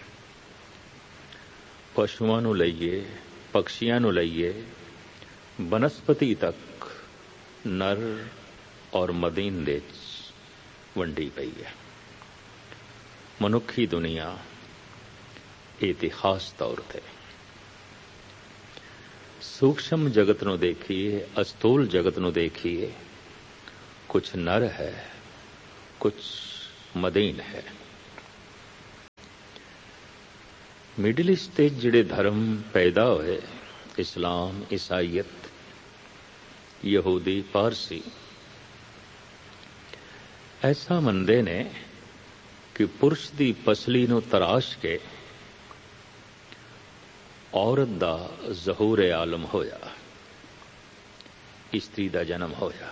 पशुआं नूं लईए, पक्षियां नूं लईए, बनस्पति तक नर और मदीन विच वंडी पई है। मनुखी दुनिया इतिहास तौर ते ਸੂਖਸ਼ਮ ਜਗਤ ਨੂੰ ਦੇਖੀਏ, ਅਸਥੂਲ ਜਗਤ ਨੂੰ ਦੇਖੀਏ, ਕੁਛ ਨਰ ਹੈ, ਕੁਛ ਮਦੀਨ ਹੈ। ਮਿਡਲ ਈਸਟ ਤੇ ਜਿਹੜੇ ਧਰਮ ਪੈਦਾ ਹੋਏ, ਇਸਲਾਮ, ਈਸਾਈਅਤ, ਯਹੂਦੀ, ਪਾਰਸੀ, ਐਸਾ ਮੰਨਦੇ ਨੇ ਕਿ ਪੁਰਸ਼ ਦੀ ਪਸਲੀ ਨੂੰ ਤਰਾਸ਼ ਕੇ ਔਰਤ ਦਾ ਜ਼ਹੂਰ ਆਲਮ ਹੋਇਆ, ਇਸਤਰੀ ਦਾ ਜਨਮ ਹੋਇਆ।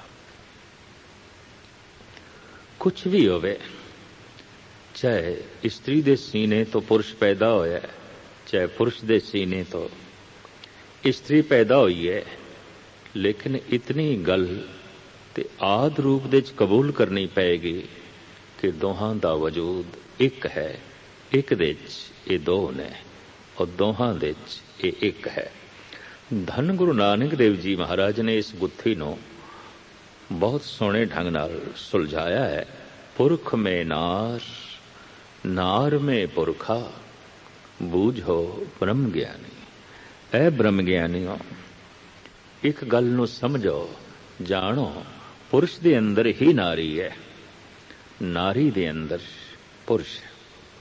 ਕੁਛ ਵੀ ਹੋਵੇ, ਚਾਹੇ ਇਸਤਰੀ ਦੇ ਸੀਨੇ ਤੋਂ ਪੁਰਸ਼ ਪੈਦਾ ਹੋਇਆ, ਚਾਹੇ ਪੁਰਸ਼ ਦੇ ਸੀਨੇ ਤੋਂ ਇਸਤਰੀ ਪੈਦਾ ਹੋਈ ਹੈ, ਲੇਕਿਨ ਇਤਨੀ ਗੱਲ ਤੇ ਆਦ ਰੂਪ ਦੇ ਚ ਕਬੂਲ ਕਰਨੀ ਪਏਗੀ ਕਿ ਦੋਹਾਂ ਦਾ ਵਜੂਦ ਇੱਕ ਹੈ, ਇੱਕ ਦੇ ਚ ਇਹ ਦੋ ਨੇ ਔਰ ਦੋਹਾਂ ਦੇ ਚ ਇਹ ਇੱਕ ਹੈ। ਧੰਨ ਗੁਰੂ ਨਾਨਕ ਦੇਵ ਜੀ ਮਹਾਰਾਜ ਨੇ ਇਸ ਗੁੱਥੀ ਨੂੰ ਬਹੁਤ ਸੋਹਣੇ ਢੰਗ ਨਾਲ ਸੁਲਝਾਇਆ ਹੈ। ਪੁਰਖ ਮੇਂ ਨਾਰ, ਨਾਰ ਮੇਂ ਪੁਰਖਾ, ਬੂਝੋ ਬ੍ਰਹਮ ਗਿਆਨੀ। ਐ ਬ੍ਰਹਮ ਗਿਆਨੀਓ, ਇੱਕ ਗੱਲ ਨੂੰ ਸਮਝੋ, ਜਾਣੋ, ਪੁਰਸ਼ ਦੇ ਅੰਦਰ ਹੀ ਨਾਰੀ ਹੈ, ਨਾਰੀ ਦੇ ਅੰਦਰ ਪੁਰਸ਼ ਹੈ।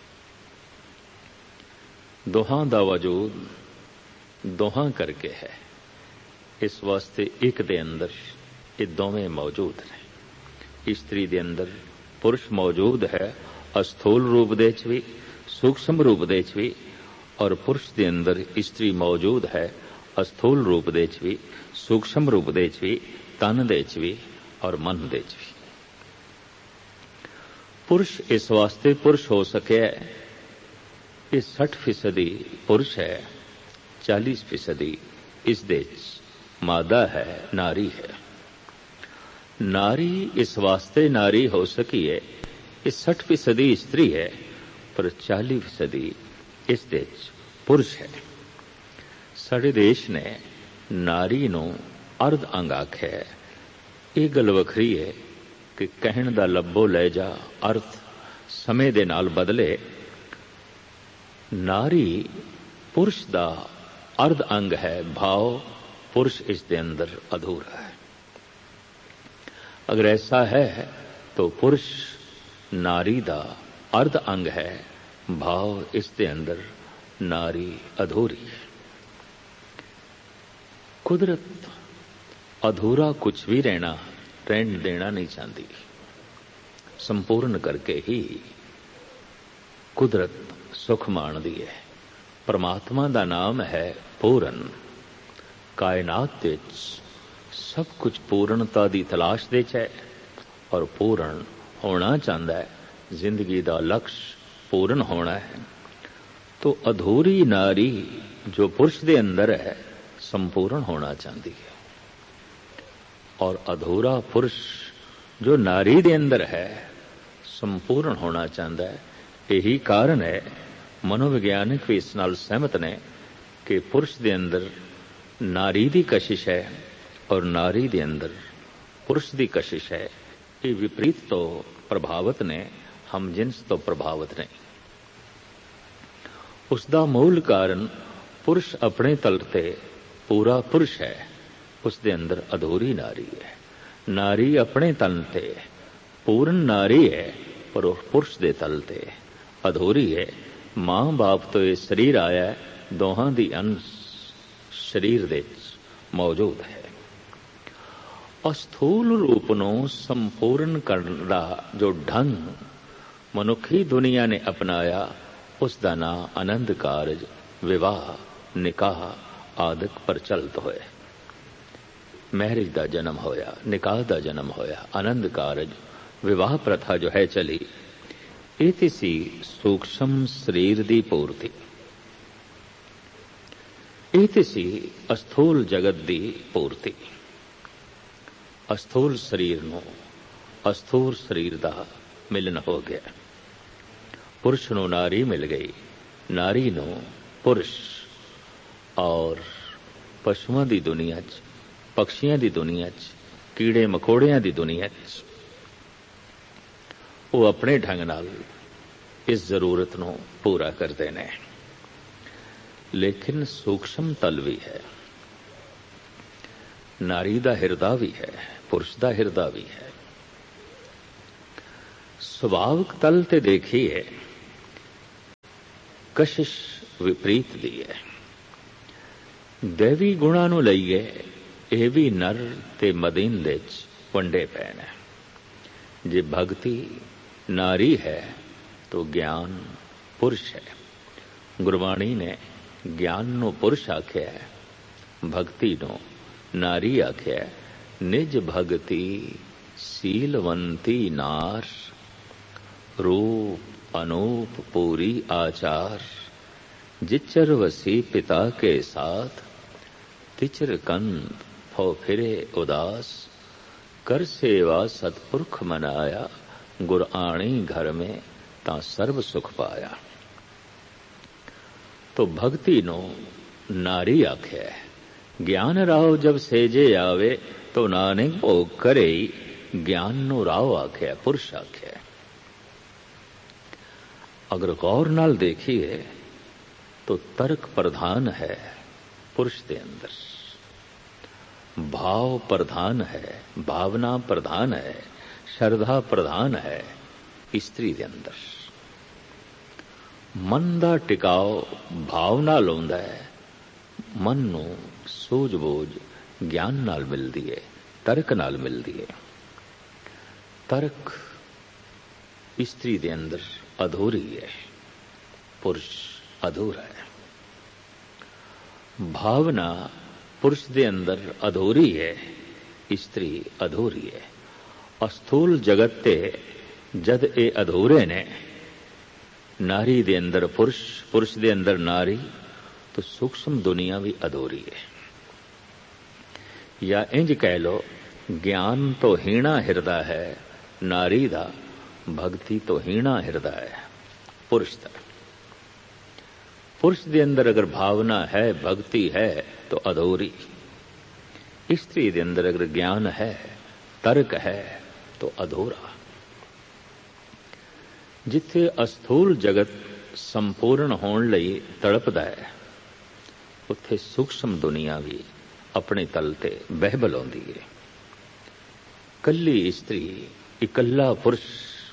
ਦੋਹਾਂ ਦਾ ਵਜੂਦ ਦੋਹਾਂ ਕਰਕੇ ਹੈ, ਇਸ ਵਾਸਤੇ ਇੱਕ ਦੇ ਅੰਦਰ ਇਹ ਦੋਵੇਂ ਮੌਜੂਦ ਨੇ। ਇਸਤਰੀ ਦੇ ਅੰਦਰ ਪੁਰਸ਼ ਮੌਜੂਦ ਹੈ, ਅਸਥੂਲ ਰੂਪ ਦੇ ਚ ਵੀ, ਸੂਖਸ਼ਮ ਰੂਪ ਦੇ ਚ ਵੀ, ਔਰ ਪੁਰਸ਼ ਦੇ ਅੰਦਰ ਇਸਤਰੀ ਮੌਜੂਦ ਹੈ, ਅਸਥੂਲ ਰੂਪ ਦੇ ਚ ਵੀ, ਸੂਖਸ਼ਮ ਰੂਪ ਦੇ ਚ ਵੀ, ਤਨ ਦੇ ਚ ਵੀ ਔਰ ਮਨ ਦੇ ਚ ਵੀ। ਪੁਰਸ਼ ਇਸ ਵਾਸਤੇ ਪੁਰਸ਼ ਹੋ ਸਕਿਆ, ਇਹ ਸੱਠ ਫੀਸਦੀ ਪੁਰਸ਼ ਹੈ, ਚਾਲੀਸ ਫੀਸਦੀ ਇਸ ਦੇ ਚ ਮਾਦਾ ਹੈ, ਨਾਰੀ ਹੈ। ਨਾਰੀ ਇਸ ਵਾਸਤੇ ਨਾਰੀ ਹੋ ਸਕੀ ਹੈ, ਇਹ ਸੱਠ ਫੀਸਦੀ ਇਸਤਰੀ ਹੈ, ਪਰ ਚਾਲੀ ਫੀਸਦੀ ਇਸ ਦੇ ਚ ਪੁਰਸ਼ ਹੈ। ਸਾਡੇ ਦੇਸ਼ ਨੇ ਨਾਰੀ ਨੂੰ ਅਰਧ ਅੰਗ ਆਖਿਆ। ਇਹ ਗੱਲ ਵੱਖਰੀ ਹੈ ਕਿ ਕਹਿਣ ਦਾ ਲੱਭੋ ਲੈ ਜਾ ਅਰਥ ਸਮੇਂ ਦੇ ਨਾਲ ਬਦਲੇ। ਨਾਰੀ ਪੁਰਸ਼ ਦਾ ਅਰਧ ਅੰਗ ਹੈ, ਭਾਵ ਪੁਰਸ਼ ਇਸ ਦੇ ਅੰਦਰ ਅਧੂਰਾ ਹੈ। ਅਗਰ ਐਸਾ ਹੈ तो पुरुष नारी दा अर्ध अंग है, भाव इस दे अंदर नारी अधूरी है। कुदरत अधूरा कुछ भी रहना रहन देना नहीं चाहती, संपूर्ण करके ही कुदरत सुख माणदी है। परमात्मा दा नाम है पूर्ण। कायनात विच सब कुछ पूर्णता दी तलाश दे च है और पूर्ण होना चाहता है। जिंदगी दा लक्ष्य पूर्ण होना है। तो अधूरी नारी जो पुरुष दे अंदर है संपूर्ण होना चाहती है, और अधूरा पुरुष जो नारी दे अंदर है संपूर्ण होना चाहता है। यही कारण है, मनोविज्ञानिक भी इस नाल सहमत ने कि पुरुष दे अंदर नारी दी कशिश है और नारी दे अंदर पुरुष दी कशिश है। ये विपरीत तो प्रभावित ने, हम जिन्स तो प्रभावित नहीं। उसका मूल कारण पुरुष अपने तल ते पूरा पुरुष है, उसके अंदर अधूरी नारी है। नारी अपने तल ते पूर्ण नारी है, पर पुरुष दे तल ते अधूरी है। मां बाप तो ये शरीर आया है, दोहां दी अंश शरीर दे मौजूद है। अस्थूल रूप नूं संपूर्ण करन दा जो ढंग मनुखी दुनिया ने अपनाया, उसका नाम आनंद कारज, विवाह, निकाह आदि प्रचलित होए। मैरिज का जन्म होया, निकाह का जन्म होया, आनंद कारज विवाह प्रथा जो है चली, ये सी सूक्ष्म शरीर की पूर्ति। ये सी अस्थूल जगत की पूर्ति। अस्थूल शरीर नूं अस्थूल शरीर का मिलन हो गया। पुरुष नूं नारी मिल गई, नारी नूं पुरुष। और पशुओं की दुनिया च, पक्षियों की दुनिया च, कीड़े मकोड़ियां की दुनिया च वो अपने ढंग नाल इस जरूरत नूं पूरा करते हैं। लेकिन सूक्ष्म तल भी है। ਨਾਰੀ ਦਾ ਹਿਰਦਾ ਵੀ ਹੈ, ਪੁਰਸ਼ ਦਾ ਹਿਰਦਾ ਵੀ ਹੈ। ਸੁਭਾਵਿਕ ਤਲ ਤੇ ਦੇਖੀਏ ਕਸ਼ਿਸ਼ ਵਿਪਰੀਤ ਦੀ ਹੈ। ਦੇਵੀ ਗੁਣਾਂ ਨੂੰ ਲਈਏ, ਇਹ ਵੀ ਨਰ ਤੇ ਮਦੀਨ ਦੇ ਚ ਵੰਡੇ ਪਏ ਨੇ। ਜੇ ਭਗਤੀ ਨਾਰੀ ਹੈ ਤਾਂ ਗਿਆਨ ਪੁਰਸ਼ ਹੈ। ਗੁਰਬਾਣੀ ਨੇ ਗਿਆਨ ਨੂੰ ਪੁਰਸ਼ ਆਖਿਆ, ਭਗਤੀ ਨੂੰ ਨਾਰੀ ਆਖਿਆ। ਨਿਜ ਭਗਤੀ ਸੀਲਵੰਤੀ ਨਾਰ, रूप अनूप पूरी आचार। जिचर वसी पिता के साथ, तिचर कंद फो फिरे उदास। कर सेवा सतपुरख मनाया, गुर आणी घर में ता सर्व सुख पाया। तो भक्ति नो नारी आख्या, ज्ञान राव जब सेजे आवे, तो नानक भोग करे। ज्ञान नो राव आख्या, पुरुष आख्या। अगर गौर नाल देखिए तो तर्क प्रधान है पुरुष के अंदर, भाव प्रधान है, भावना प्रधान है, श्रद्धा प्रधान है स्त्री के अंदर। मन दा टिकाव भाव नाल होंदा है। मन नू सूझबूझ ज्ञान नाल मिलदी है, तर्क नाल मिलदी है। तर्क स्त्री के अंदर अधूरी है, पुरुष अधूरा है। भावना पुरुष के अंदर अधूरी है, स्त्री अधूरी है। अस्थूल जगत ते जद ए अधूरे ने, नारी दे अंदर पुरुष, पुरुष दे अंदर नारी, तो सूक्ष्म दुनिया भी अधूरी है। या इंज कह लो, ज्ञान तो हीणा हिरदा है नारी दा, भक्ति तो हीणा हृदय है पुरुष का। पुरुष के अंदर अगर भावना है, भक्ति है, तो अधूरी। स्त्री के अंदर अगर ज्ञान है, तर्क है, तो अधूरा। जिथे अस्थूल जगत संपूर्ण होने लई तड़पदा है, उत्थे सूक्ष्म दुनिया भी अपने तल ते बहबल आउंदी है। कल्ली स्त्री, इकल्ला पुरुष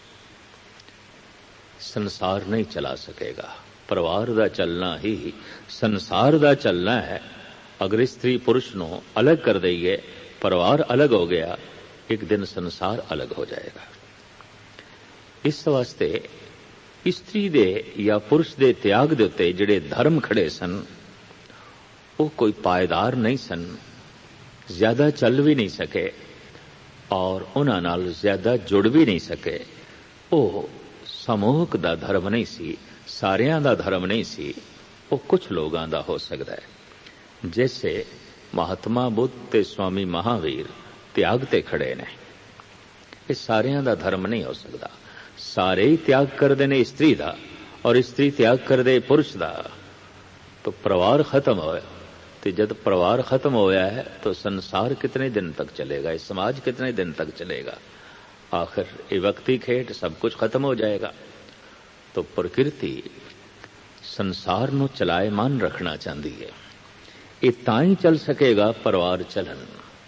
संसार नहीं चला सकेगा। परिवार दा चलना ही संसार दा चलना है। अगर स्त्री पुरुष नो अलग कर दईए, परिवार अलग हो गया, एक दिन संसार अलग हो जाएगा। इस वास्ते स्त्री दे या पुरुष दे त्याग दे उत्ते जिहड़े धर्म खड़े सन, वो कोई पायदार नहीं सन, ज्यादा चल भी नहीं सके और उन्हां नाल ज्यादा जुड़ भी नहीं सके। वो समूहक दा धर्म नहीं सी, सारियां दा धर्म नहीं सी, वो कुछ लोगां दा हो सकदा है। जैसे महात्मा बुद्ध ते स्वामी महावीर त्याग ते खड़े ने, ये सारियां दा धर्म नहीं हो सकदा। सारे ही त्याग करदे ने स्त्री दा और स्त्री त्याग करदे पुरुष दा, तो परिवार खत्म होया। तो जब परिवार खत्म होया है तो संसार कितने दिन तक चलेगा, समाज कितने दिन तक चलेगा। आखिर ये वक्ती खेट सब कुछ खत्म हो जाएगा। तो प्रकृति संसार नु चलायमान रखना चाहती है। ये ताई चल सकेगा परिवार चलन।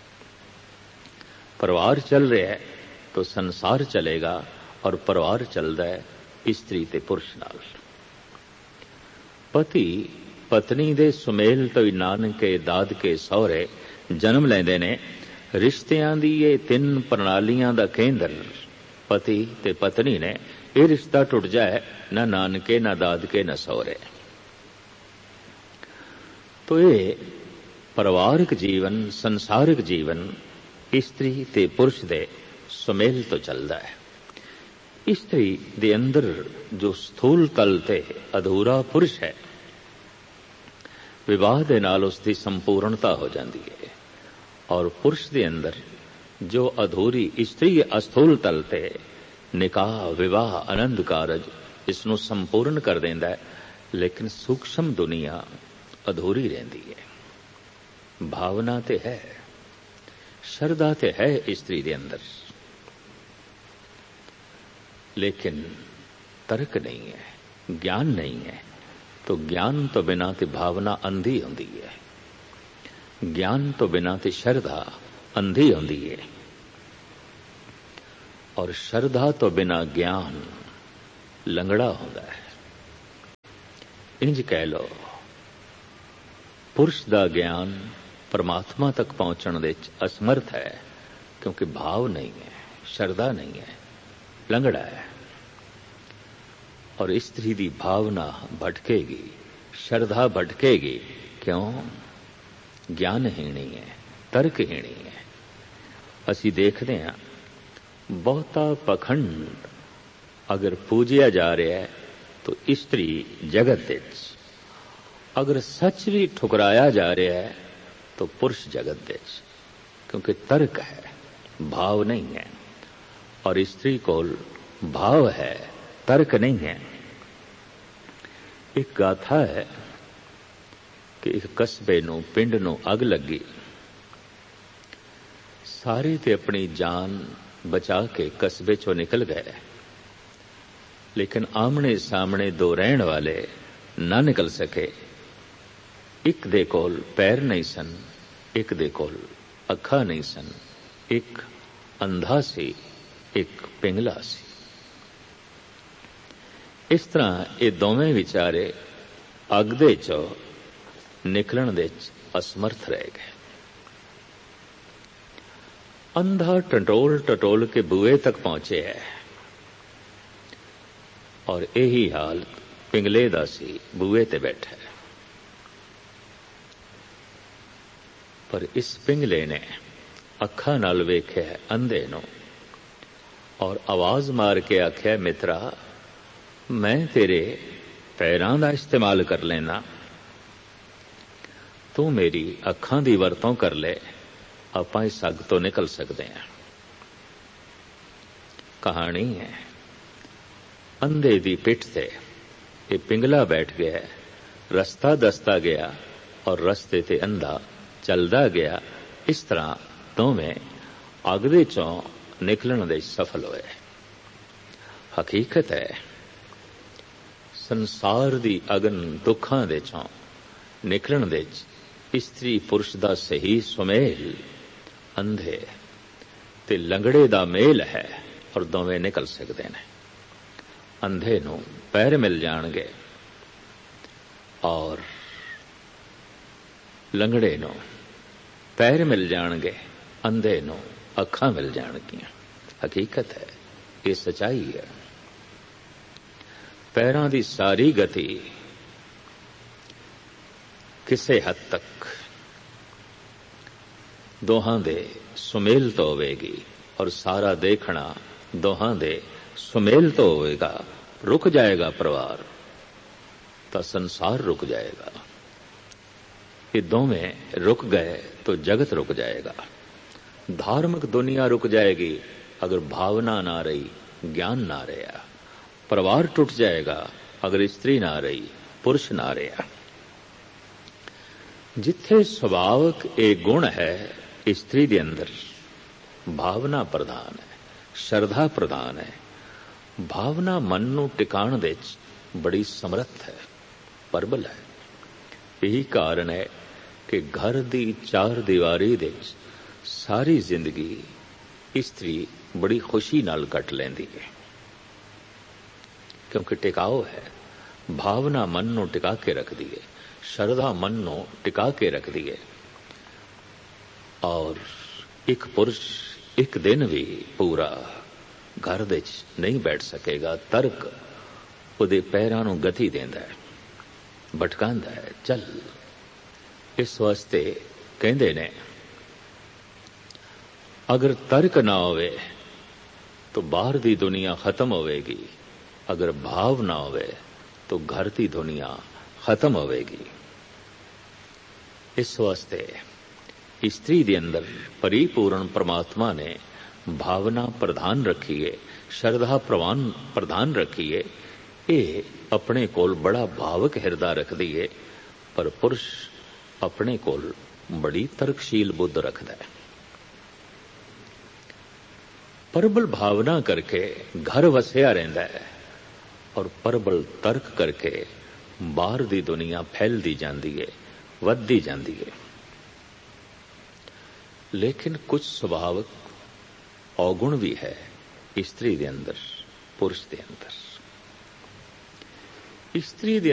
परिवार चल रहा है तो संसार चलेगा, और परिवार चल रहा है स्त्री ते पुरुष नाल। पति पत्नी दे सुमेल तो नानके दादके सहुरे जन्म लेंदे ने। रिश्तियां दी ये तीन प्रणालियां दा केंद्र पति ते पत्नी ने। ये रिश्ता टुट जाए, ना नानके ना दादके ना सहुरे। तो ये परिवारिक जीवन, संसारिक जीवन स्त्री ते पुरुष दे सुमेल तो चलता है। स्त्री दे अंदर जो स्थूल तल ते अधूरा पुरुष है, विवाह दे नाल उसकी संपूर्णता हो जाती है। और पुरुष दे अंदर जो अधूरी स्त्री अस्थूल तल ते निकाह, विवाह, आनंद कारज इसनों संपूर्ण कर देंदा है, लेकिन सूक्ष्म दुनिया अधूरी रहती है। भावना ते है, श्रद्धा ते है स्त्री दे अंदर, लेकिन तर्क नहीं है, ज्ञान नहीं है। तो ज्ञान तो बिना ते भावना अंधी होंदी है। ਗਿਆਨ ਤੋਂ ਬਿਨਾਂ ਤੇ ਸ਼ਰਧਾ ਅੰਧੀ ਹੁੰਦੀ ਹੈ, ਔਰ ਸ਼ਰਧਾ ਤੋਂ ਬਿਨਾਂ ਗਿਆਨ ਲੰਗੜਾ ਹੁੰਦਾ ਹੈ। ਇੰਜ ਕਹਿ ਲਓ, ਪੁਰਸ਼ ਦਾ ਗਿਆਨ ਪਰਮਾਤਮਾ ਤੱਕ ਪਹੁੰਚਣ ਦੇ ਵਿੱਚ ਅਸਮਰਥ ਹੈ, ਕਿਉਂਕਿ ਭਾਵ ਨਹੀਂ ਹੈ, ਸ਼ਰਧਾ ਨਹੀਂ ਹੈ, ਲੰਗੜਾ ਹੈ। ਔਰ ਇਸਤਰੀ ਦੀ ਭਾਵਨਾ ਭਟਕੇਗੀ, ਸ਼ਰਧਾ ਭਟਕੇਗੀ। ਕਿਉਂ? ਗਿਆਨਹੀਣੀ ਹੈ, ਤਰਕਹੀਣੀ ਹੈ। ਅਸੀਂ ਦੇਖਦੇ ਹਾਂ ਬਹੁਤਾ ਪਖੰਡ ਅਗਰ ਪੂਜਿਆ ਜਾ ਰਿਹਾ ਹੈ ਤਾਂ ਇਸਤਰੀ ਜਗਤ ਵਿੱਚ, ਅਗਰ ਸੱਚ ਵੀ ਠੁਕਰਾਇਆ ਜਾ ਰਿਹਾ ਹੈ ਤਾਂ ਪੁਰਸ਼ ਜਗਤ ਵਿੱਚ, ਕਿਉਂਕਿ ਤਰਕ ਹੈ, ਭਾਵ ਨਹੀਂ ਹੈ। ਔਰ ਇਸਤਰੀ ਕੋਲ ਭਾਵ ਹੈ, ਤਰਕ ਨਹੀਂ ਹੈ। ਇੱਕ ਗਾਥਾ ਹੈ ਕਿ ਇੱਕ ਕਸਬੇ ਨੂੰ, ਪਿੰਡ ਨੂੰ ਅੱਗ ਲੱਗੀ, ਸਾਰੇ ਤੇ ਆਪਣੀ ਜਾਨ ਬਚਾ ਕੇ ਕਸਬੇ ਚੋਂ ਨਿਕਲ ਗਏ, ਲੇਕਿਨ ਆਮਣੇ ਸਾਹਮਣੇ ਦੋ ਰਹਿਣ ਵਾਲੇ ਨਾ ਨਿਕਲ ਸਕੇ। ਇੱਕ ਦੇ ਕੋਲ ਪੈਰ ਨਹੀਂ ਸਨ, ਇੱਕ ਦੇ ਕੋਲ ਅੱਖਾਂ ਨਹੀਂ ਸਨ, ਇੱਕ ਅੰਧਾ ਸੀ, ਇੱਕ ਪਿੰਗਲਾ ਸੀ। ਇਸ ਤਰ੍ਹਾਂ ਇਹ ਦੋਵੇਂ ਵਿਚਾਰੇ ਅੱਗ ਦੇ ਚੋਂ ਨਿਕਲਣ ਦੇ ਅਸਮਰਥ ਰਹਿ ਗਏ। ਅੰਧਾ ਟਟੋਲ ਟਟੋਲ ਕੇ ਬੂਹੇ ਤੱਕ ਪਹੁੰਚਿਆ ਔਰ ਇਹੀ ਹਾਲ ਪਿੰਗਲੇ ਦਾ ਸੀ, ਬੂਹੇ ਤੇ ਬੈਠਾ। ਪਰ ਇਸ ਪਿੰਗਲੇ ਨੇ ਅੱਖਾਂ ਨਾਲ ਵੇਖਿਆ ਅੰਧੇ ਨੂੰ ਔਰ ਆਵਾਜ਼ ਮਾਰ ਕੇ ਆਖਿਆ, ਮਿੱਤਰਾ, ਮੈਂ ਤੇਰੇ ਪੈਰਾਂ ਦਾ ਇਸਤੇਮਾਲ ਕਰ ਲੈਣਾ, ਤੂੰ ਮੇਰੀ ਅੱਖਾਂ ਦੀ ਵਰਤੋਂ ਕਰ ਲੈ, ਆਪਾਂ ਇਸ ਅੱਗ ਤੋਂ ਨਿਕਲ ਸਕਦੇ ਹਾਂ। ਕਹਾਣੀ ਹੈ, ਅੰਧੇ ਦੀ ਪਿੱਠ ਤੇ ਇਹ ਪਿੰਗਲਾ ਬੈਠ ਗਿਆ, ਰਸਤਾ ਦੱਸਦਾ ਗਿਆ ਔਰ ਰਸਤੇ ਤੇ ਅੰਧਾ ਚੱਲਦਾ ਗਿਆ। ਇਸ ਤਰ੍ਹਾਂ ਦੋਵੇਂ ਅੱਗ ਦੇ ਚੋਂ ਨਿਕਲਣ ਦੇ ਸਫਲ ਹੋਏ। ਹਕੀਕਤ ਹੈ, ਸੰਸਾਰ ਦੀ ਅਗਨ ਦੁੱਖਾਂ ਦੇ ਚੋਂ ਨਿਕਲਣ ਦੇ ਇਸਤਰੀ ਪੁਰਸ਼ ਦਾ ਸਹੀ ਸੁਮੇਲ ਅੰਧੇ ਤੇ ਲੰਗੜੇ ਦਾ ਮੇਲ ਹੈ ਔਰ ਦੋਵੇਂ ਨਿਕਲ ਸਕਦੇ ਨੇ। ਅੰਧੇ ਨੂੰ ਪੈਰ ਮਿਲ ਜਾਣਗੇ ਔਰ ਲੰਗੜੇ ਨੂੰ ਪੈਰ ਮਿਲ ਜਾਣਗੇ, ਅੰਧੇ ਨੂੰ ਅੱਖਾਂ ਮਿਲ ਜਾਣਗੀਆਂ। ਹਕੀਕਤ ਹੈ, ਇਹ ਸਚਾਈ ਹੈ। ਪੈਰਾਂ ਦੀ ਸਾਰੀ ਗਤੀ ਕਿਸੇ ਹੱਦ ਤੱਕ ਦੋਹਾਂ ਦੇ ਸੁਮੇਲ ਤੋਂ ਹੋਵੇਗੀ ਔਰ ਸਾਰਾ ਦੇਖਣਾ ਦੋਹਾਂ ਦੇ ਸੁਮੇਲ ਤੋਂ ਹੋਵੇਗਾ। ਰੁਕ ਜਾਏਗਾ ਪਰਿਵਾਰ ਤਾਂ ਸੰਸਾਰ ਰੁਕ ਜਾਏਗਾ। ਇਹ ਦੋਵੇਂ ਰੁਕ ਗਏ तो जगत रुक जाएगा। धार्मिक दुनिया रुक जाएगी अगर भावना ना रही, ज्ञान ना रहा। परिवार टूट जाएगा अगर स्त्री ना रही, पुरुष ना रहा। जिथे सुभावक एक गुण है स्त्री के अंदर, भावना प्रधान है, श्रद्धा प्रधान है। भावना मन नूं टिकाण दे बड़ी समर्थ है, प्रबल है। यही कारण है कि घर दी चार दीवारी दे सारी जिंदगी स्त्री बड़ी खुशी नाल कट लैंदी है, क्योंकि टिकाओ है। भावना मन नूं टिका के रखदी है, श्रद्धा मन नूं टिका के रखदी है। और एक पुरुष एक दिन भी पूरा घर दे नहीं बैठ सकेगा। तर्क उहदे पैरां नूं गति देंदा है, भटकांदा है। चल, इस वास्ते कहंदे ने अगर तर्क ना होवे तो बाहर दी दुनिया खत्म होवेगी, अगर भाव ना होवे तो घर की दुनिया खत्म होवेगी। इस वास्ते स्त्री के अंदर परिपूर्ण परमात्मा ने भावना प्रधान रखी है, श्रद्धा प्रवान प्रधान रखी है। ये अपने कोल बड़ा भावक हृदय रखती है, पर पुरुष अपने कोल बड़ी तर्कशील बुद्ध रखता है। प्रबल भावना करके घर वसिया रहता है और प्रबल तर्क करके बाहर दी दुनिया फैलती जाती है, वधदी जाती है। ਲੇਕਿਨ ਕੁਝ ਸੁਭਾਵਕ ਔਗੁਣ ਵੀ ਹੈ ਇਸਤਰੀ ਦੇ ਅੰਦਰ, ਪੁਰਸ਼ ਦੇ ਅੰਦਰ। ਇਸਤਰੀ ਦੇ